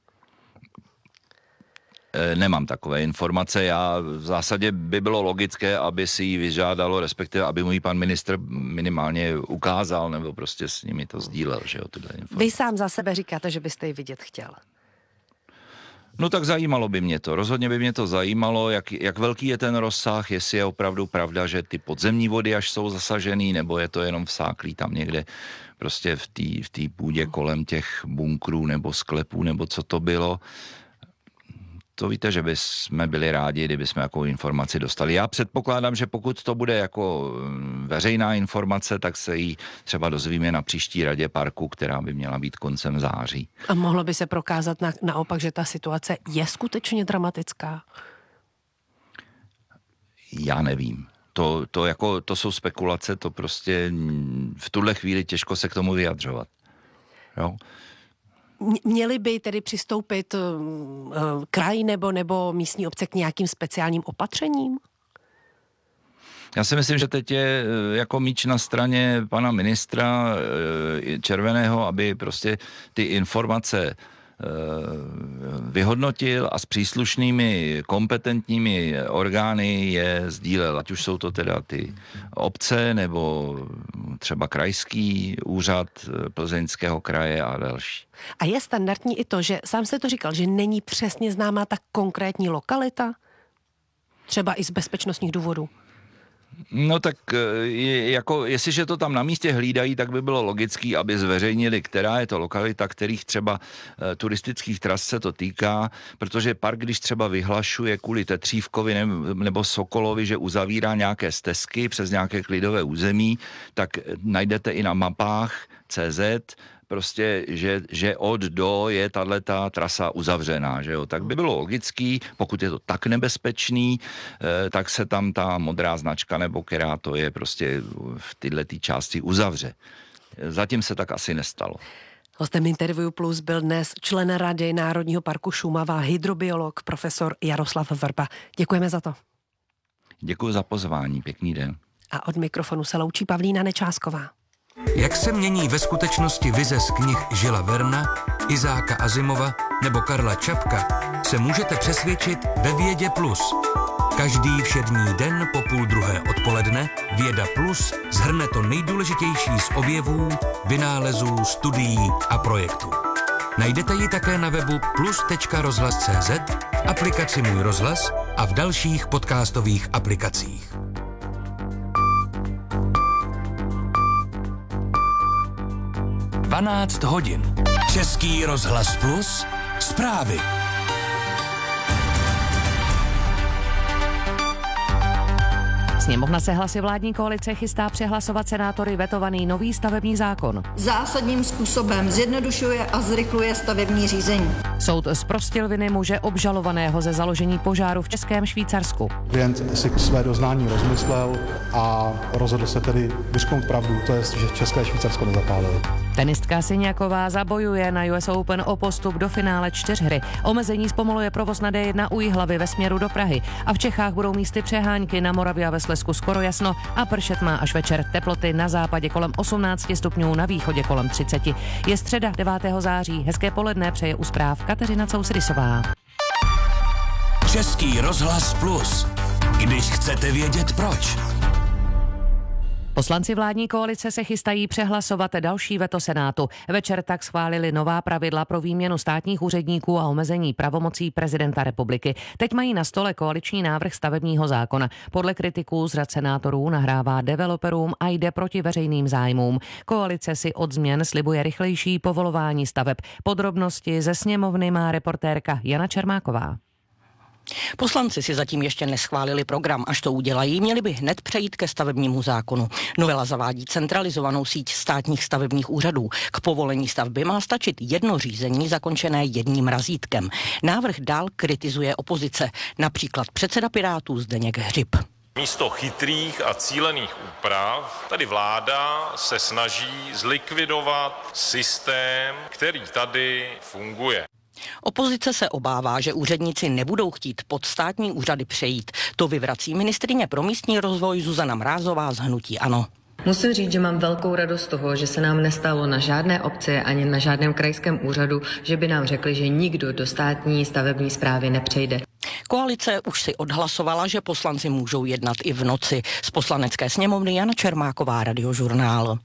Nemám takové informace. V zásadě by bylo logické, aby si ji vyžádalo, respektive aby mu ji pan ministr minimálně ukázal, nebo prostě s nimi to sdílel, že jo, tyhle informace. Vy sám za sebe říkáte, že byste ji vidět chtěl. No tak zajímalo by mě to. Rozhodně by mě to zajímalo, jak velký je ten rozsah, jestli je opravdu pravda, že ty podzemní vody až jsou zasažený, nebo je to jenom vsáklý tam někde prostě v té půdě kolem těch bunkrů nebo sklepů, nebo co to bylo. To víte, že bychom byli rádi, kdyby jsme jakou informaci dostali. Já předpokládám, že pokud to bude jako veřejná informace, tak se ji třeba dozvíme na příští radě parku, která by měla být koncem září. A mohlo by se prokázat naopak, že ta situace je skutečně dramatická? Já nevím. To jsou spekulace, to prostě v tuhle chvíli těžko se k tomu vyjadřovat. Jo? Měli by tedy přistoupit kraj nebo místní obce k nějakým speciálním opatřením? Já si myslím, že teď je jako míč na straně pana ministra Červeného, aby prostě ty informace vyhodnotil a s příslušnými kompetentními orgány je sdílel, ať už jsou to teda ty obce nebo třeba krajský úřad Plzeňského kraje a další. A je standardní i to, že sám jste to říkal, že není přesně známá ta konkrétní lokalita? Třeba i z bezpečnostních důvodů? No tak jako jestliže to tam na místě hlídají, tak by bylo logický, aby zveřejnili, která je to lokalita, kterých třeba turistických tras se to týká, protože park, když třeba vyhlašuje kvůli Tetřívkovi nebo Sokolovi, že uzavírá nějaké stezky přes nějaké klidové území, tak najdete i na mapách CZ, prostě, že od do je tato trasa uzavřená, že jo, tak by bylo logický, pokud je to tak nebezpečný, tak se tam ta modrá značka, nebo která to je, prostě v této části uzavře. Zatím se tak asi nestalo. Hostem Interview Plus byl dnes člen Rady Národního parku Šumava, hydrobiolog profesor Jaroslav Vrba. Děkujeme za to. Děkuji za pozvání, pěkný den. A od mikrofonu se loučí Pavlína Nečásková. Jak se mění ve skutečnosti vize z knih Žila Verna, Izáka Azimova nebo Karla Čapka, se můžete přesvědčit ve Vědě Plus. Každý všední den po 12:30 odpoledne Věda Plus shrne to nejdůležitější z objevů, vynálezů, studií a projektů. Najdete ji také na webu plus.rozhlas.cz, aplikaci Můj rozhlas a v dalších podcastových aplikacích. 12 hodin. Český rozhlas Plus. Zprávy. Sněmovna se hlasy vládní koalice chystá přehlasovat senátory vetovaný nový stavební zákon. Zásadním způsobem zjednodušuje a zrychluje stavební řízení. Soud zprostil viny muže obžalovaného ze založení požáru v Českém Švýcarsku. Klient si své doznání rozmyslel a rozhodl se tedy vyřknout pravdu, to je, že České Švýcarsko nezakázalo. Tenistka Siňaková zabojuje na US Open o postup do finále 4 Omezení zpomaluje provoz na D1 u Jihlavy ve směru do Prahy. A v Čechách budou místy přehánky, na Moravě a ve Slezsku skoro jasno a pršet má až večer. Teploty na západě kolem 18 stupňů, na východě kolem 30. Je středa 9. září. Hezké poledne přeje u zpráv Kateřina Cousrysová. Český rozhlas Plus. Když chcete vědět proč. Poslanci vládní koalice se chystají přehlasovat další veto Senátu. Večer tak schválili nová pravidla pro výměnu státních úředníků a omezení pravomocí prezidenta republiky. Teď mají na stole koaliční návrh stavebního zákona. Podle kritiků z řad senátorů nahrává developerům a jde proti veřejným zájmům. Koalice si od změn slibuje rychlejší povolování staveb. Podrobnosti ze sněmovny má reportérka Jana Čermáková. Poslanci si zatím ještě neschválili program. Až to udělají, měli by hned přejít ke stavebnímu zákonu. Novela zavádí centralizovanou síť státních stavebních úřadů. K povolení stavby má stačit jedno řízení zakončené jedním razítkem. Návrh dál kritizuje opozice, například předseda Pirátů Zdeněk Hřib. Místo chytrých a cílených úprav tady vláda se snaží zlikvidovat systém, který tady funguje. Opozice se obává, že úředníci nebudou chtít pod státní úřady přejít. To vyvrací ministryně pro místní rozvoj Zuzana Mrázová z hnutí ANO. Musím říct, že mám velkou radost z toho, že se nám nestalo na žádné obci ani na žádném krajském úřadu, že by nám řekli, že nikdo do státní stavební správy nepřejde. Koalice už si odhlasovala, že poslanci můžou jednat i v noci. Z Poslanecké sněmovny Jana Čermáková, Radiožurnál.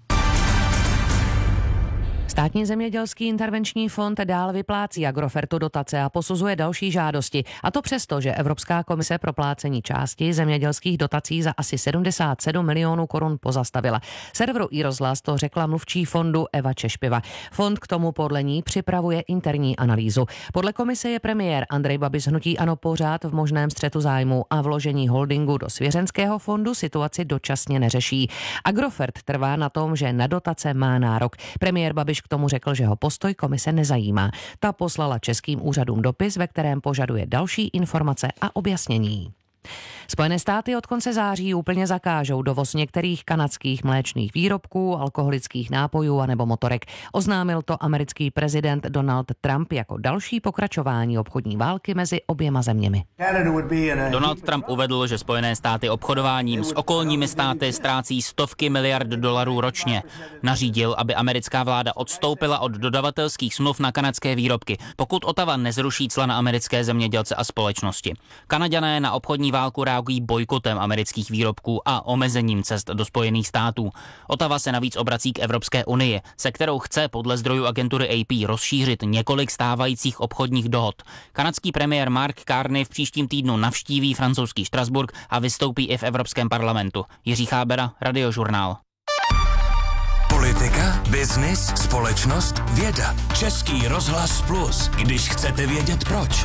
Státní zemědělský intervenční fond dál vyplácí Agrofertu dotace a posuzuje další žádosti. A to přesto, že Evropská komise proplácení části zemědělských dotací za asi 77 milionů korun pozastavila. Serveru iRozhlas to řekla mluvčí fondu Eva Češpiva. Fond k tomu podle ní připravuje interní analýzu. Podle komise je premiér Andrej Babiš hnutí ANO pořád v možném střetu zájmu a vložení holdingu do svěřenského fondu situaci dočasně neřeší. Agrofert trvá na tom, že na dotace má nárok. Premiér Babiš k tomu řekl, že ho postoj komise nezajímá. Ta poslala českým úřadům dopis, ve kterém požaduje další informace a objasnění. Spojené státy od konce září úplně zakážou dovoz některých kanadských mléčných výrobků, alkoholických nápojů a nebo motorek. Oznámil to americký prezident Donald Trump jako další pokračování obchodní války mezi oběma zeměmi. Donald Trump uvedl, že Spojené státy obchodováním s okolními státy ztrácí stovky miliard dolarů ročně. Nařídil, aby americká vláda odstoupila od dodavatelských smluv na kanadské výrobky, pokud Ottawa nezruší cla na americké zemědělce a společnosti. Kanaďané na obchodní válku reagují bojkotem amerických výrobků a omezením cest do Spojených států. Ottawa se navíc obrací k Evropské unii, se kterou chce podle zdrojů agentury AP rozšířit několik stávajících obchodních dohod. Kanadský premiér Mark Carney v příštím týdnu navštíví francouzský Štrasburk a vystoupí i v Evropském parlamentu. Jiří Chábera, Radiožurnál. Politika, biznis, společnost, věda. Český rozhlas Plus, když chcete vědět proč.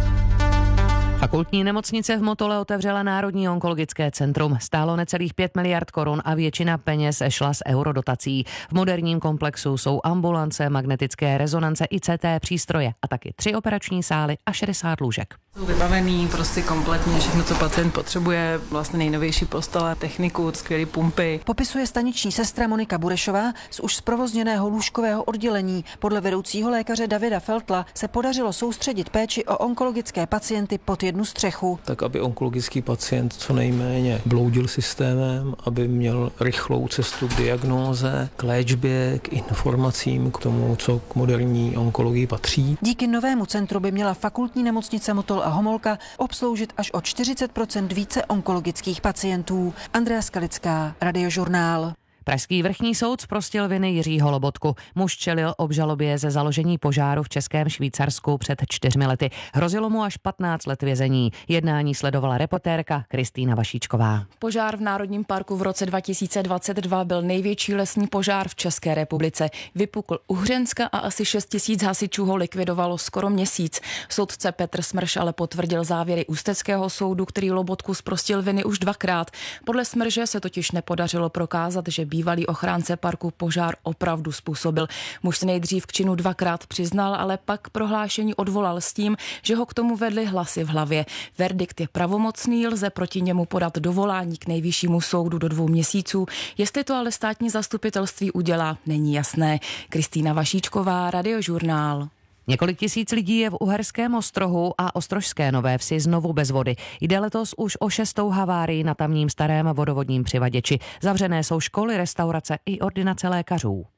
Fakultní nemocnice v Motole otevřela Národní onkologické centrum. Stálo necelých 5 miliard korun a většina peněz šla z eurodotací. V moderním komplexu jsou ambulance, magnetické rezonance, ICT přístroje a taky 3 operační sály a 60 lůžek. Jsou vybavený prostě kompletně všechno, co pacient potřebuje, vlastně nejnovější postele, techniku, skvělé pumpy. Popisuje staniční sestra Monika Burešová z už zprovozněného lůžkového oddělení. Podle vedoucího lékaře Davida Feltla se podařilo soustředit péči o onkologické pacienty pod jednu střechu. Tak, aby onkologický pacient co nejméně bloudil systémem, aby měl rychlou cestu k diagnóze, k léčbě, k informacím, k tomu, co k moderní onkologii patří. Díky novému centru by měla fakultní nemocnice Motol a Homolka obsloužit až o 40% více onkologických pacientů. Andrea Skalická, Radiožurnál. Pražský vrchní soud zprostil viny Jiřího Lobotku. Muž čelil obžalobě ze založení požáru v Českém Švýcarsku před 4 lety. Hrozilo mu až 15 let vězení. Jednání sledovala reportérka Kristýna Vašíčková. Požár v Národním parku v roce 2022 byl největší lesní požár v České republice. Vypukl u Hřenska a asi 6 000 hasičů ho likvidovalo skoro měsíc. Soudce Petr Smrš ale potvrdil závěry Ústeckého soudu, který Lobotku zprostil viny už 2krát. Podle Smrže se totiž nepodařilo prokázat, že bývalý ochránce parku požár opravdu způsobil. Muž se nejdřív k činu 2krát přiznal, ale pak prohlášení odvolal s tím, že ho k tomu vedly hlasy v hlavě. Verdikt je pravomocný, lze proti němu podat dovolání k nejvyššímu soudu do 2 měsíců. Jestli to ale státní zastupitelství udělá, není jasné. Kristýna Vašíčková, Radiožurnál. Několik tisíc lidí je v Uherském Ostrohu a Ostrožské Nové Vsi znovu bez vody. Jde letos už o 6. havárii na tamním starém vodovodním přivaděči. Zavřené jsou školy, restaurace i ordinace lékařů.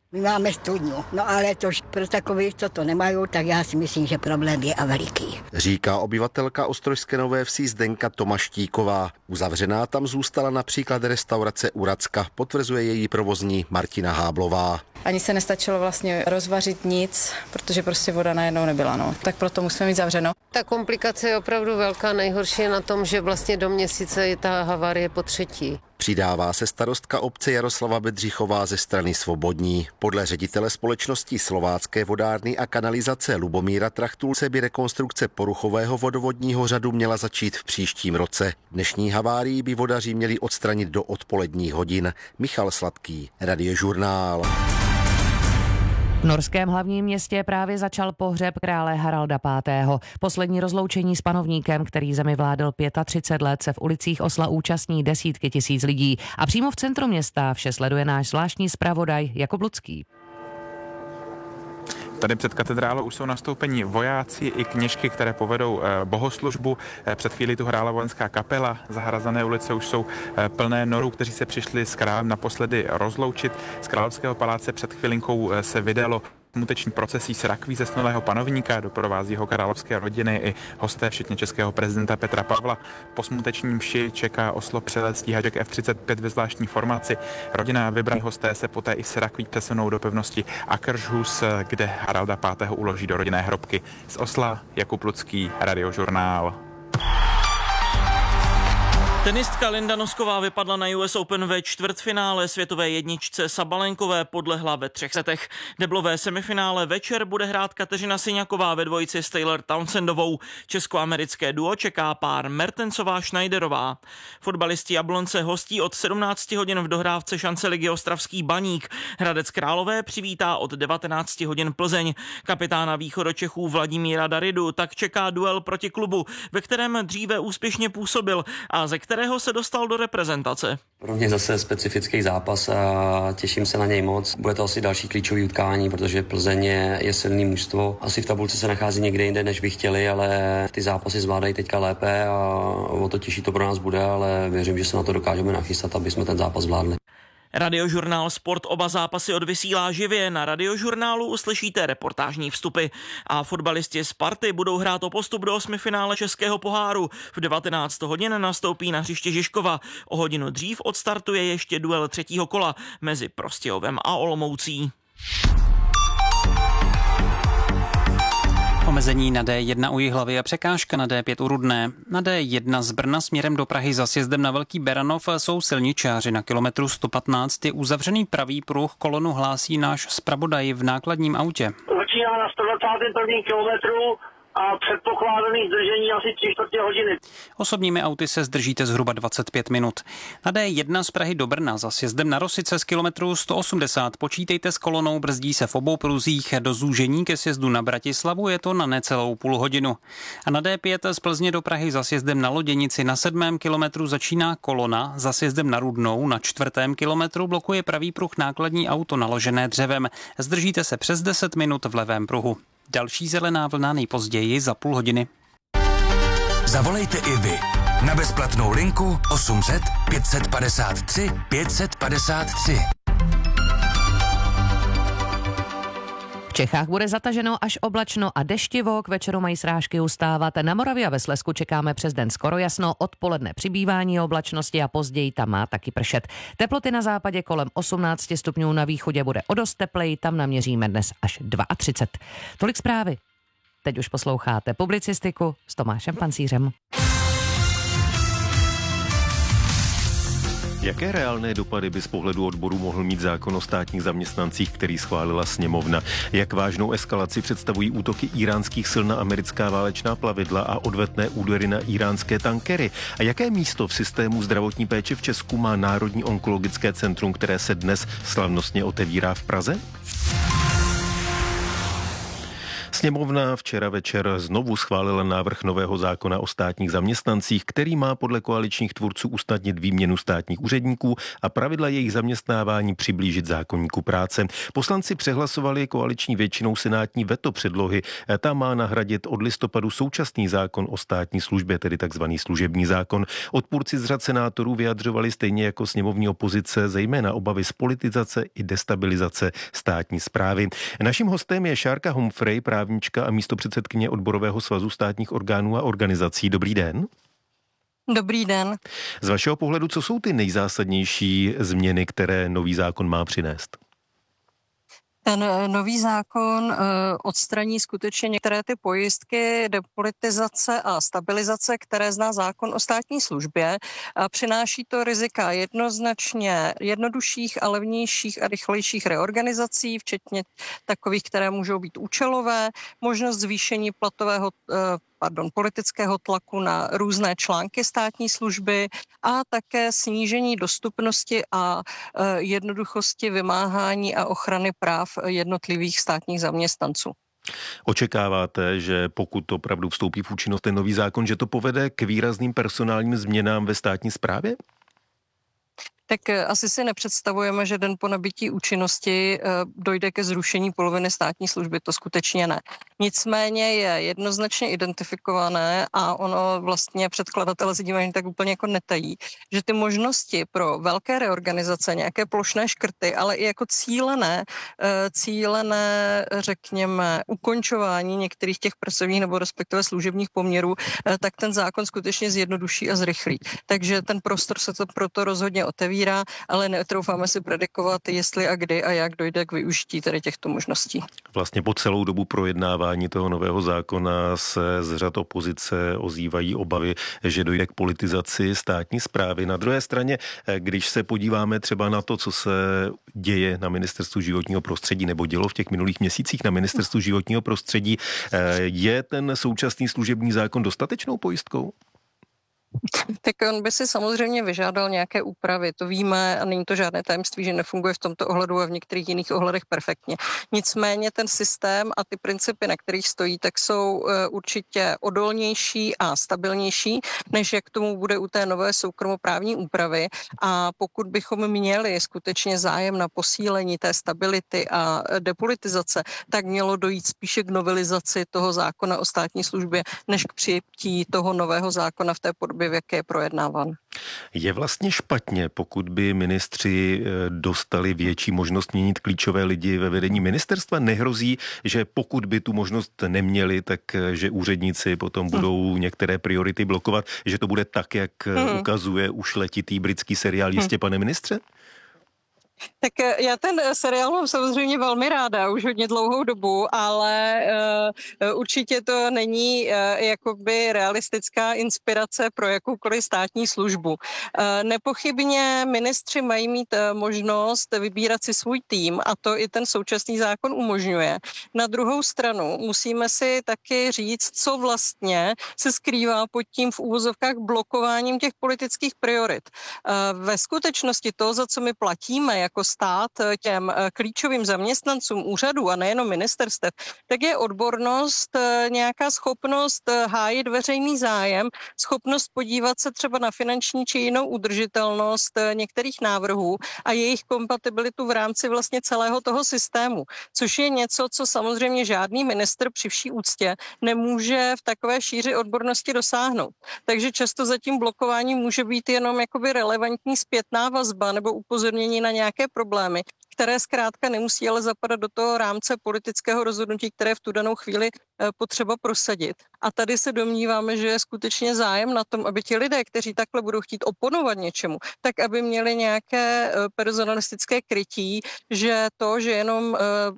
My máme studňu, no ale tož pro takových, co to nemají, tak já si myslím, že problém je a veliký. Říká obyvatelka Ostrožské Nové Vsi Zdenka Tomaštíková. Uzavřená tam zůstala například restaurace Uracka, potvrzuje její provozní Martina Háblová. Ani se nestačilo vlastně rozvařit nic, protože prostě voda najednou nebyla, no. Tak proto musíme mít zavřeno. Ta komplikace je opravdu velká, nejhorší je na tom, že vlastně do měsíce je ta havárie po třetí. Přidává se starostka obce Jaroslava Bedřichová ze strany Svobodní. Podle ředitele společnosti Slovácké vodárny a kanalizace Lubomíra Trachtulce by rekonstrukce poruchového vodovodního řadu měla začít v příštím roce. Dnešní havárii by vodaři měli odstranit do odpoledních hodin. Michal Sladký, Radiožurnál. V norském hlavním městě právě začal pohřeb krále Haralda V. Poslední rozloučení s panovníkem, který zemi vládl 35 let, se v ulicích Osla účastní desítky tisíc lidí. A přímo v centru města vše sleduje náš zvláštní zpravodaj Jakub Lucký. Tady před katedrálou už jsou nastoupeni vojáci i kněžky, které povedou bohoslužbu. Před chvílí tu hrála vojenská kapela. Zahrazené ulice už jsou plné norů, kteří se přišli s králem naposledy rozloučit. Z Královského paláce před chvilinkou se vydalo smuteční procesí s rakví zesnulého panovníka, doprovází ho královské rodiny i hosté, včetně českého prezidenta Petra Pavla. Po smutečním mši čeká Oslo přelet stíhaček F-35 ve zvláštní formaci. Rodina a vybraní hosté se poté i s rakví přesunou do pevnosti Akershus, kde Haralda V. uloží do rodinné hrobky. Z Osla Jakub Lucký, Radiožurnál. Tenistka Linda Nosková vypadla na US Open ve čtvrtfinále světové jedničce Sabalenkové, podlehla ve 3 setech. Deblové semifinále večer bude hrát Kateřina Syňaková ve dvojici s Taylor Townsendovou. Českoamerické duo čeká pár Mertensová-Schneiderová. Fotbalisti Jablonce hostí od 17 hodin v dohrávce šance ligy Ostravský Baník. Hradec Králové přivítá od 19 hodin Plzeň. Kapitána východočechů Vladimíra Daridu tak čeká duel proti klubu, ve kterém dříve úspěšně působil a ze kterého se dostal do reprezentace. Pro mě zase specifický zápas a těším se na něj moc. Bude to asi další klíčový utkání, protože Plzeň je silný mužstvo. Asi v tabulce se nachází někde jinde, než by chtěli, ale ty zápasy zvládají teďka lépe a o to těžší to pro nás bude, ale věřím, že se na to dokážeme nachystat, aby jsme ten zápas zvládli. Radiožurnál Sport oba zápasy odvysílá živě. Na Radiožurnálu uslyšíte reportážní vstupy. A fotbalisti Sparty budou hrát o postup do 8finále Českého poháru. V 19 hodin nastoupí na hřiště Žižkova. O hodinu dřív odstartuje ještě duel 3. kola mezi Prostějovem a Olomoucí. Omezení na D1 u Jihlavy a překážka na D5 u Rudné. Na D1 z Brna směrem do Prahy za sjezdem na Velký Beranov jsou silničáři. Na kilometru 115 je uzavřený pravý pruh, kolonu hlásí náš zpravodaj v nákladním autě. Začíná na 121. kilometru a předpokládaný zdržení asi 3/4 hodiny. Osobními auty se zdržíte zhruba 25 minut. Na D1 z Prahy do Brna za sjezdem na Rosice z kilometru 180 počítejte s kolonou, brzdí se v obou pruzích. Do zúžení ke sjezdu na Bratislavu je to na necelou půl hodinu. A na D5 z Plzně do Prahy za sjezdem na Loděnici na 7. kilometru začíná kolona, za sjezdem na Rudnou na 4. kilometru blokuje pravý pruh nákladní auto naložené dřevem. Zdržíte se přes 10 minut v levém pruhu. Další zelená vlna nejpozději za půl hodiny. Zavolejte i vy na bezplatnou linku 800 553 553. V Čechách bude zataženo až oblačno a deštivo, k večeru mají srážky ustávat. Na Moravě a ve Slezsku čekáme přes den skoro jasno, odpoledne přibývání oblačnosti a později tam má taky pršet. Teploty na západě kolem 18 stupňů, na východě bude o dost tepleji, tam naměříme dnes až 32. Tolik zprávy. Teď už posloucháte publicistiku s Tomášem Pancířem. Jaké reálné dopady by z pohledu odboru mohl mít zákon o státních zaměstnancích, který schválila sněmovna? Jak vážnou eskalaci představují útoky íránských sil na americká válečná plavidla a odvetné údery na íránské tankery? A jaké místo v systému zdravotní péče v Česku má Národní onkologické centrum, které se dnes slavnostně otevírá v Praze? Sněmovna včera večer znovu schválila návrh nového zákona o státních zaměstnancích, který má podle koaličních tvůrců usnadnit výměnu státních úředníků a pravidla jejich zaměstnávání přiblížit zákoníku práce. Poslanci přehlasovali koaliční většinou senátní veto předlohy. Ta má nahradit od listopadu současný zákon o státní službě, tedy takzvaný služební zákon. Odpůrci z řad senátorů vyjadřovali stejně jako sněmovní opozice zejména obavy z politizace i destabilizace státní správy. Naším hostem je Šárka Humphrey, právnička a místopředsedkyně Odborového svazu státních orgánů a organizací. Dobrý den. Dobrý den. Z vašeho pohledu, co jsou ty nejzásadnější změny, které nový zákon má přinést? Ten nový zákon odstraní skutečně některé ty pojistky depolitizace a stabilizace, které zná zákon o státní službě, a přináší to rizika jednoznačně jednodušších a levnějších a rychlejších reorganizací, včetně takových, které můžou být účelové, možnost zvýšení politického tlaku na různé články státní služby a také snížení dostupnosti a jednoduchosti vymáhání a ochrany práv jednotlivých státních zaměstnanců. Očekáváte, že pokud opravdu vstoupí v účinnost ten nový zákon, že to povede k výrazným personálním změnám ve státní správě? Tak asi si nepředstavujeme, že den po nabití účinnosti dojde ke zrušení poloviny státní služby, to skutečně ne. Nicméně je jednoznačně identifikované a ono vlastně předkladatele se dívají tak úplně jako netají, že ty možnosti pro velké reorganizace, nějaké plošné škrty, ale i jako cílené, řekněme, ukončování některých těch pracovních nebo respektive služebních poměrů, tak ten zákon skutečně zjednoduší a zrychlí. Takže ten prostor se to proto rozhodně otevírá, ale netroufáme si predikovat, jestli a kdy a jak dojde k využití tady těchto možností. Vlastně po celou dobu projednávání toho nového zákona se z řad opozice ozývají obavy, že dojde k politizaci státní správy. Na druhé straně, když se podíváme třeba na to, co se děje na Ministerstvu životního prostředí nebo dělo v těch minulých měsících na Ministerstvu životního prostředí, je ten současný služební zákon dostatečnou pojistkou? Tak on by si samozřejmě vyžádal nějaké úpravy, to víme a není to žádné tajemství, že nefunguje v tomto ohledu a v některých jiných ohledech perfektně. Nicméně ten systém a ty principy, na kterých stojí, tak jsou určitě odolnější a stabilnější, než jak tomu bude u té nové soukromoprávní úpravy. A pokud bychom měli skutečně zájem na posílení té stability a depolitizace, tak mělo dojít spíše k novelizaci toho zákona o státní službě, než k přijetí toho nového zákona v té podobě, v jaké je projednáván. Je vlastně špatně, pokud by ministři dostali větší možnost měnit klíčové lidi ve vedení ministerstva? Nehrozí, že pokud by tu možnost neměli, tak že úředníci potom budou některé priority blokovat, že to bude tak, jak ukazuje už letitý britský seriál Jistě, pane ministře? Tak já ten seriál mám samozřejmě velmi ráda, už hodně dlouhou dobu, ale určitě to není jakoby realistická inspirace pro jakoukoliv státní službu. Nepochybně ministři mají mít možnost vybírat si svůj tým a to i ten současný zákon umožňuje. Na druhou stranu musíme si taky říct, co vlastně se skrývá pod tím v úvozovkách blokováním těch politických priorit. Ve skutečnosti to, za co my platíme jako stát těm klíčovým zaměstnancům úřadů a nejenom ministerstev, tak je odbornost, nějaká schopnost hájit veřejný zájem, schopnost podívat se třeba na finanční či jinou udržitelnost některých návrhů a jejich kompatibilitu v rámci vlastně celého toho systému, což je něco, co samozřejmě žádný ministr při vší úctě nemůže v takové šíři odbornosti dosáhnout. Takže často za tím blokováním může být jenom jakoby relevantní zpětná vazba nebo upozornění na nějaké problémy, které zkrátka nemusí ale zapadat do toho rámce politického rozhodnutí, které v tu danou chvíli potřeba prosadit. A tady se domníváme, že je skutečně zájem na tom, aby ti lidé, kteří takhle budou chtít oponovat něčemu, tak aby měli nějaké personalistické krytí, že to, že jenom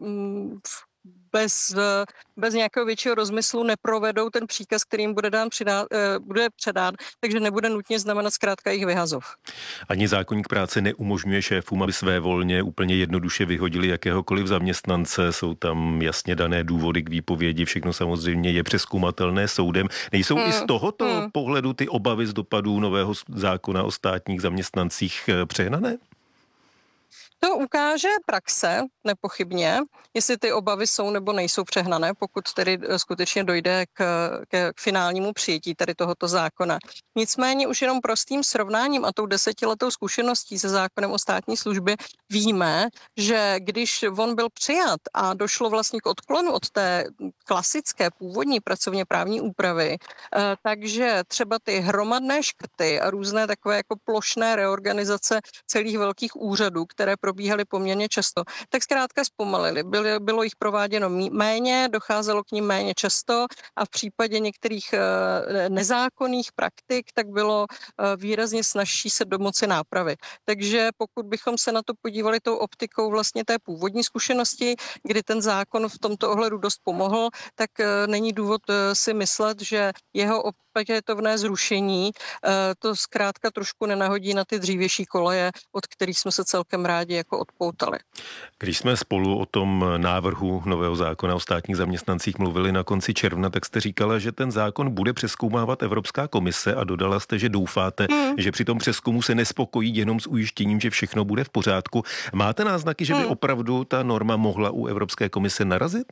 bez nějakého většího rozmyslu neprovedou ten příkaz, kterým bude předán, takže nebude nutně znamenat zkrátka jejich vyhazov. Ani zákoník práce neumožňuje šéfům, aby své volně úplně jednoduše vyhodili jakéhokoliv zaměstnance. Jsou tam jasně dané důvody k výpovědi, všechno samozřejmě je přezkoumatelné soudem. Nejsou i z tohoto pohledu ty obavy z dopadů nového zákona o státních zaměstnancích přehnané? To ukáže praxe, nepochybně, jestli ty obavy jsou nebo nejsou přehnané, pokud tedy skutečně dojde k finálnímu přijetí tady tohoto zákona. Nicméně už jenom prostým srovnáním a tou 10letou zkušeností se zákonem o státní službě víme, že když on byl přijat a došlo vlastně k odklonu od té klasické původní pracovně právní úpravy, takže třeba ty hromadné škrty a různé takové jako plošné reorganizace celých velkých úřadů, které probíhaly poměrně často, tak zkrátka zpomalily. Bylo jich prováděno méně, docházelo k nim méně často a v případě některých nezákonných praktik tak bylo výrazně snazší se domoci nápravy. Takže pokud bychom se na to podívali tou optikou vlastně té původní zkušenosti, kdy ten zákon v tomto ohledu dost pomohl, tak není důvod si myslet, že jeho opětovné zrušení to zkrátka trošku nenahodí na ty dřívější koleje, od kterých jsme se celkem rádi jako odpoutali. Když jsme spolu o tom návrhu nového zákona o státních zaměstnancích mluvili na konci června, tak jste říkala, že ten zákon bude přezkoumávat Evropská komise a dodala jste, že doufáte, že při tom přezkumu se nespokojí jenom s ujištěním, že všechno bude v pořádku. Máte náznaky, že by opravdu ta norma mohla u Evropské komise narazit?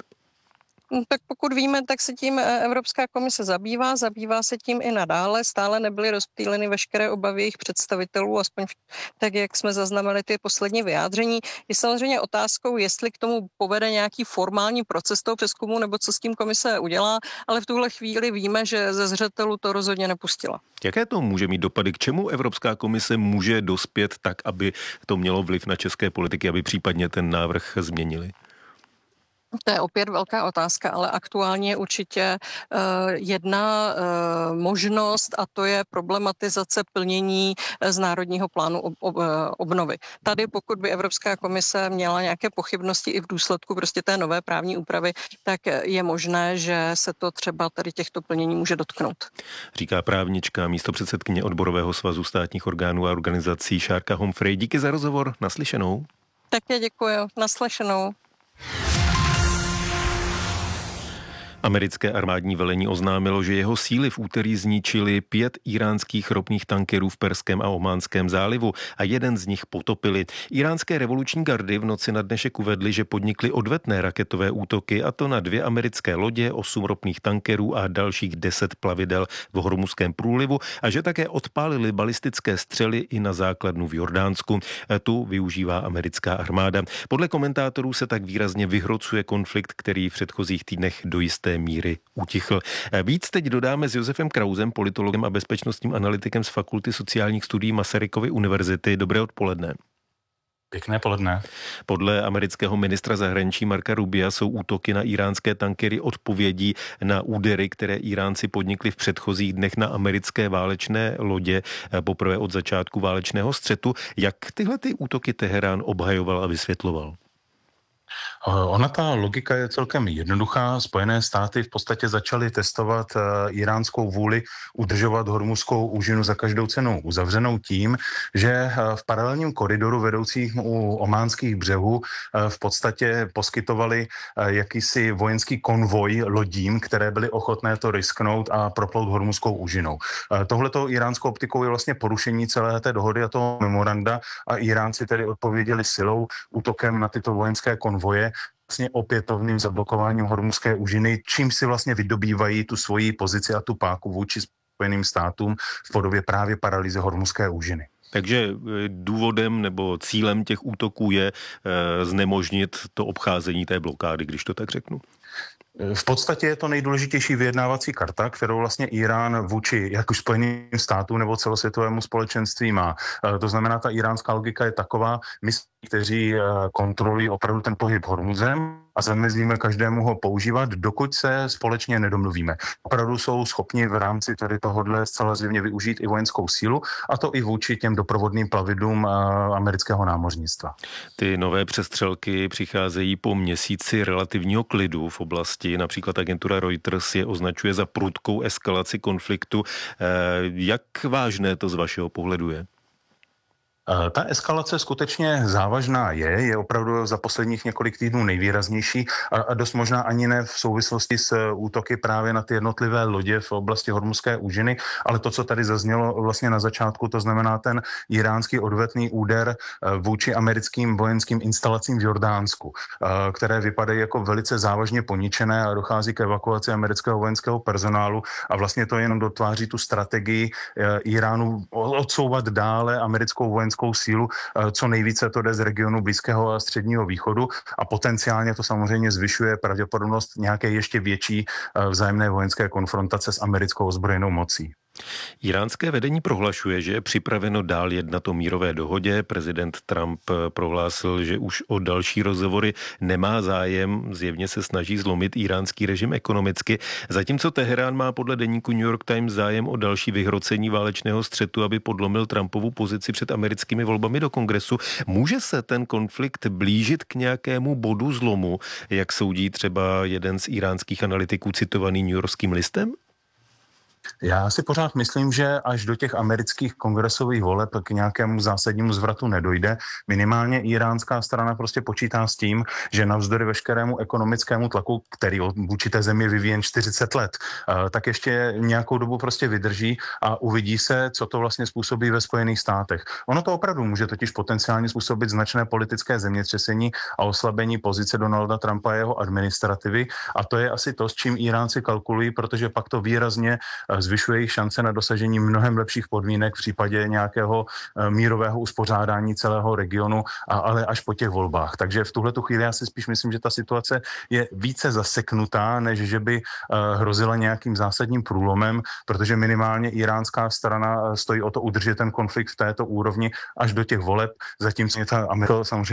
Tak pokud víme, tak se tím Evropská komise zabývá se tím i nadále. Stále nebyly rozptýleny veškeré obavy jejich představitelů, aspoň tak, jak jsme zaznamenali ty poslední vyjádření. Je samozřejmě otázkou, jestli k tomu povede nějaký formální proces toho přezkumu, nebo co s tím komise udělá, ale v tuhle chvíli víme, že ze zřetelu to rozhodně nepustila. Jaké to může mít dopady? K čemu Evropská komise může dospět tak, aby to mělo vliv na české politiky, aby případně ten návrh změnili? To je opět velká otázka, ale aktuálně je určitě jedna možnost a to je problematizace plnění z Národního plánu obnovy. Tady pokud by Evropská komise měla nějaké pochybnosti i v důsledku prostě té nové právní úpravy, tak je možné, že se to třeba tady těchto plnění může dotknout. Říká právnička, místopředsedkyně Odborového svazu státních orgánů a organizací Šárka Homfrey. Díky za rozhovor, naslyšenou. Také děkuji, naslyšenou. Americké armádní velení oznámilo, že jeho síly v úterý zničili 5 iránských ropných tankerů v Perském a Ománském zálivu a jeden z nich potopili. Iránské revoluční gardy v noci na dnešek uvedly, že podnikly odvetné raketové útoky, a to na 2 americké lodě, 8 ropných tankerů a dalších 10 plavidel v Hormuzském průlivu a že také odpálili balistické střely i na základnu v Jordánsku. Tu využívá americká armáda. Podle komentátorů se tak výrazně vyhrocuje konflikt, který v předchozích týdnech do jisté míry utichl. Víc teď dodáme s Josefem Krausem, politologem a bezpečnostním analytikem z Fakulty sociálních studií Masarykovy univerzity. Dobré odpoledne. Pěkné poledne. Podle amerického ministra zahraničí Marca Rubia jsou útoky na iránské tankery odpovědí na údery, které Iránci podnikli v předchozích dnech na americké válečné lodě poprvé od začátku válečného střetu. Jak tyhle ty útoky Teherán obhajoval a vysvětloval? Ona ta logika je celkem jednoduchá. Spojené státy v podstatě začaly testovat iránskou vůli udržovat Hormuzskou úžinu za každou cenu uzavřenou tím, že v paralelním koridoru vedoucích u ománských břehů v podstatě poskytovali jakýsi vojenský konvoj lodím, které byly ochotné to risknout a proplout Hormuzskou úžinou. Tohleto iránskou optikou je vlastně porušení celé té dohody a toho memoranda a Iránci tedy odpověděli silou útokem na tyto vojenské konvoje, vlastně opětovným zablokováním Hormuzské úžiny, čím si vlastně vydobývají tu svoji pozici a tu páku vůči Spojeným státům v podobě právě paralýzy Hormuzské úžiny. Takže důvodem nebo cílem těch útoků je znemožnit to obcházení té blokády, když to tak řeknu. V podstatě je to nejdůležitější vyjednávací karta, kterou vlastně Irán vůči jak už Spojeným státům nebo celosvětovému společenství má. To znamená, ta iránská logika je taková, my, kteří kontrolují opravdu ten pohyb Hormuzem a zamezíme každému ho používat, dokud se společně nedomluvíme. Opravdu jsou schopni v rámci tady tohodle zcela zjevně využít i vojenskou sílu, a to i vůči těm doprovodným plavidlům amerického námořnictva. Ty nové přestřelky přicházejí po měsíci relativního klidu v oblasti. Například agentura Reuters je označuje za prudkou eskalaci konfliktu. Jak vážné to z vašeho pohledu je? Ta eskalace skutečně závažná je opravdu za posledních několik týdnů nejvýraznější a dost možná ani ne v souvislosti s útoky právě na ty jednotlivé lodě v oblasti Hormuzské úžiny, ale to, co tady zaznělo vlastně na začátku, to znamená ten iránský odvetný úder vůči americkým vojenským instalacím v Jordánsku, které vypadají jako velice závažně poničené a dochází k evakuaci amerického vojenského personálu a vlastně to jenom dotváří tu strategii Iránu odsouvat dále americkou vojenskou sílu, co nejvíce to jde z regionu Blízkého a Středního východu a potenciálně to samozřejmě zvyšuje pravděpodobnost nějaké ještě větší vzájemné vojenské konfrontace s americkou ozbrojenou mocí. Iránské vedení prohlašuje, že je připraveno dál jednat o mírové dohodě. Prezident Trump prohlásil, že už o další rozhovory nemá zájem, zjevně se snaží zlomit iránský režim ekonomicky, zatímco Teherán má podle deníku New York Times zájem o další vyhrocení válečného střetu, aby podlomil Trumpovu pozici před americkými volbami do kongresu. Může se ten konflikt blížit k nějakému bodu zlomu, jak soudí třeba jeden z iránských analytiků citovaný New Yorkským listem? Já si pořád myslím, že až do těch amerických kongresových voleb k nějakému zásadnímu zvratu nedojde. Minimálně iránská strana prostě počítá s tím, že navzdory veškerému ekonomickému tlaku, který vůči té zemi vyvíjen 40 let, tak ještě nějakou dobu prostě vydrží a uvidí se, co to vlastně způsobí ve Spojených státech. Ono to opravdu může totiž potenciálně způsobit značné politické zemětřesení a oslabení pozice Donalda Trumpa a jeho administrativy a to je asi to, s čím Iránci kalkulují, protože pak to výrazně zvyšuje jejich šance na dosažení mnohem lepších podmínek v případě nějakého mírového uspořádání celého regionu, ale až po těch volbách. Takže v tuhletu chvíli já si spíš myslím, že ta situace je více zaseknutá, než že by hrozila nějakým zásadním průlomem, protože minimálně iránská strana stojí o to udržet ten konflikt v této úrovni až do těch voleb, zatímco ta Amerika samozřejmě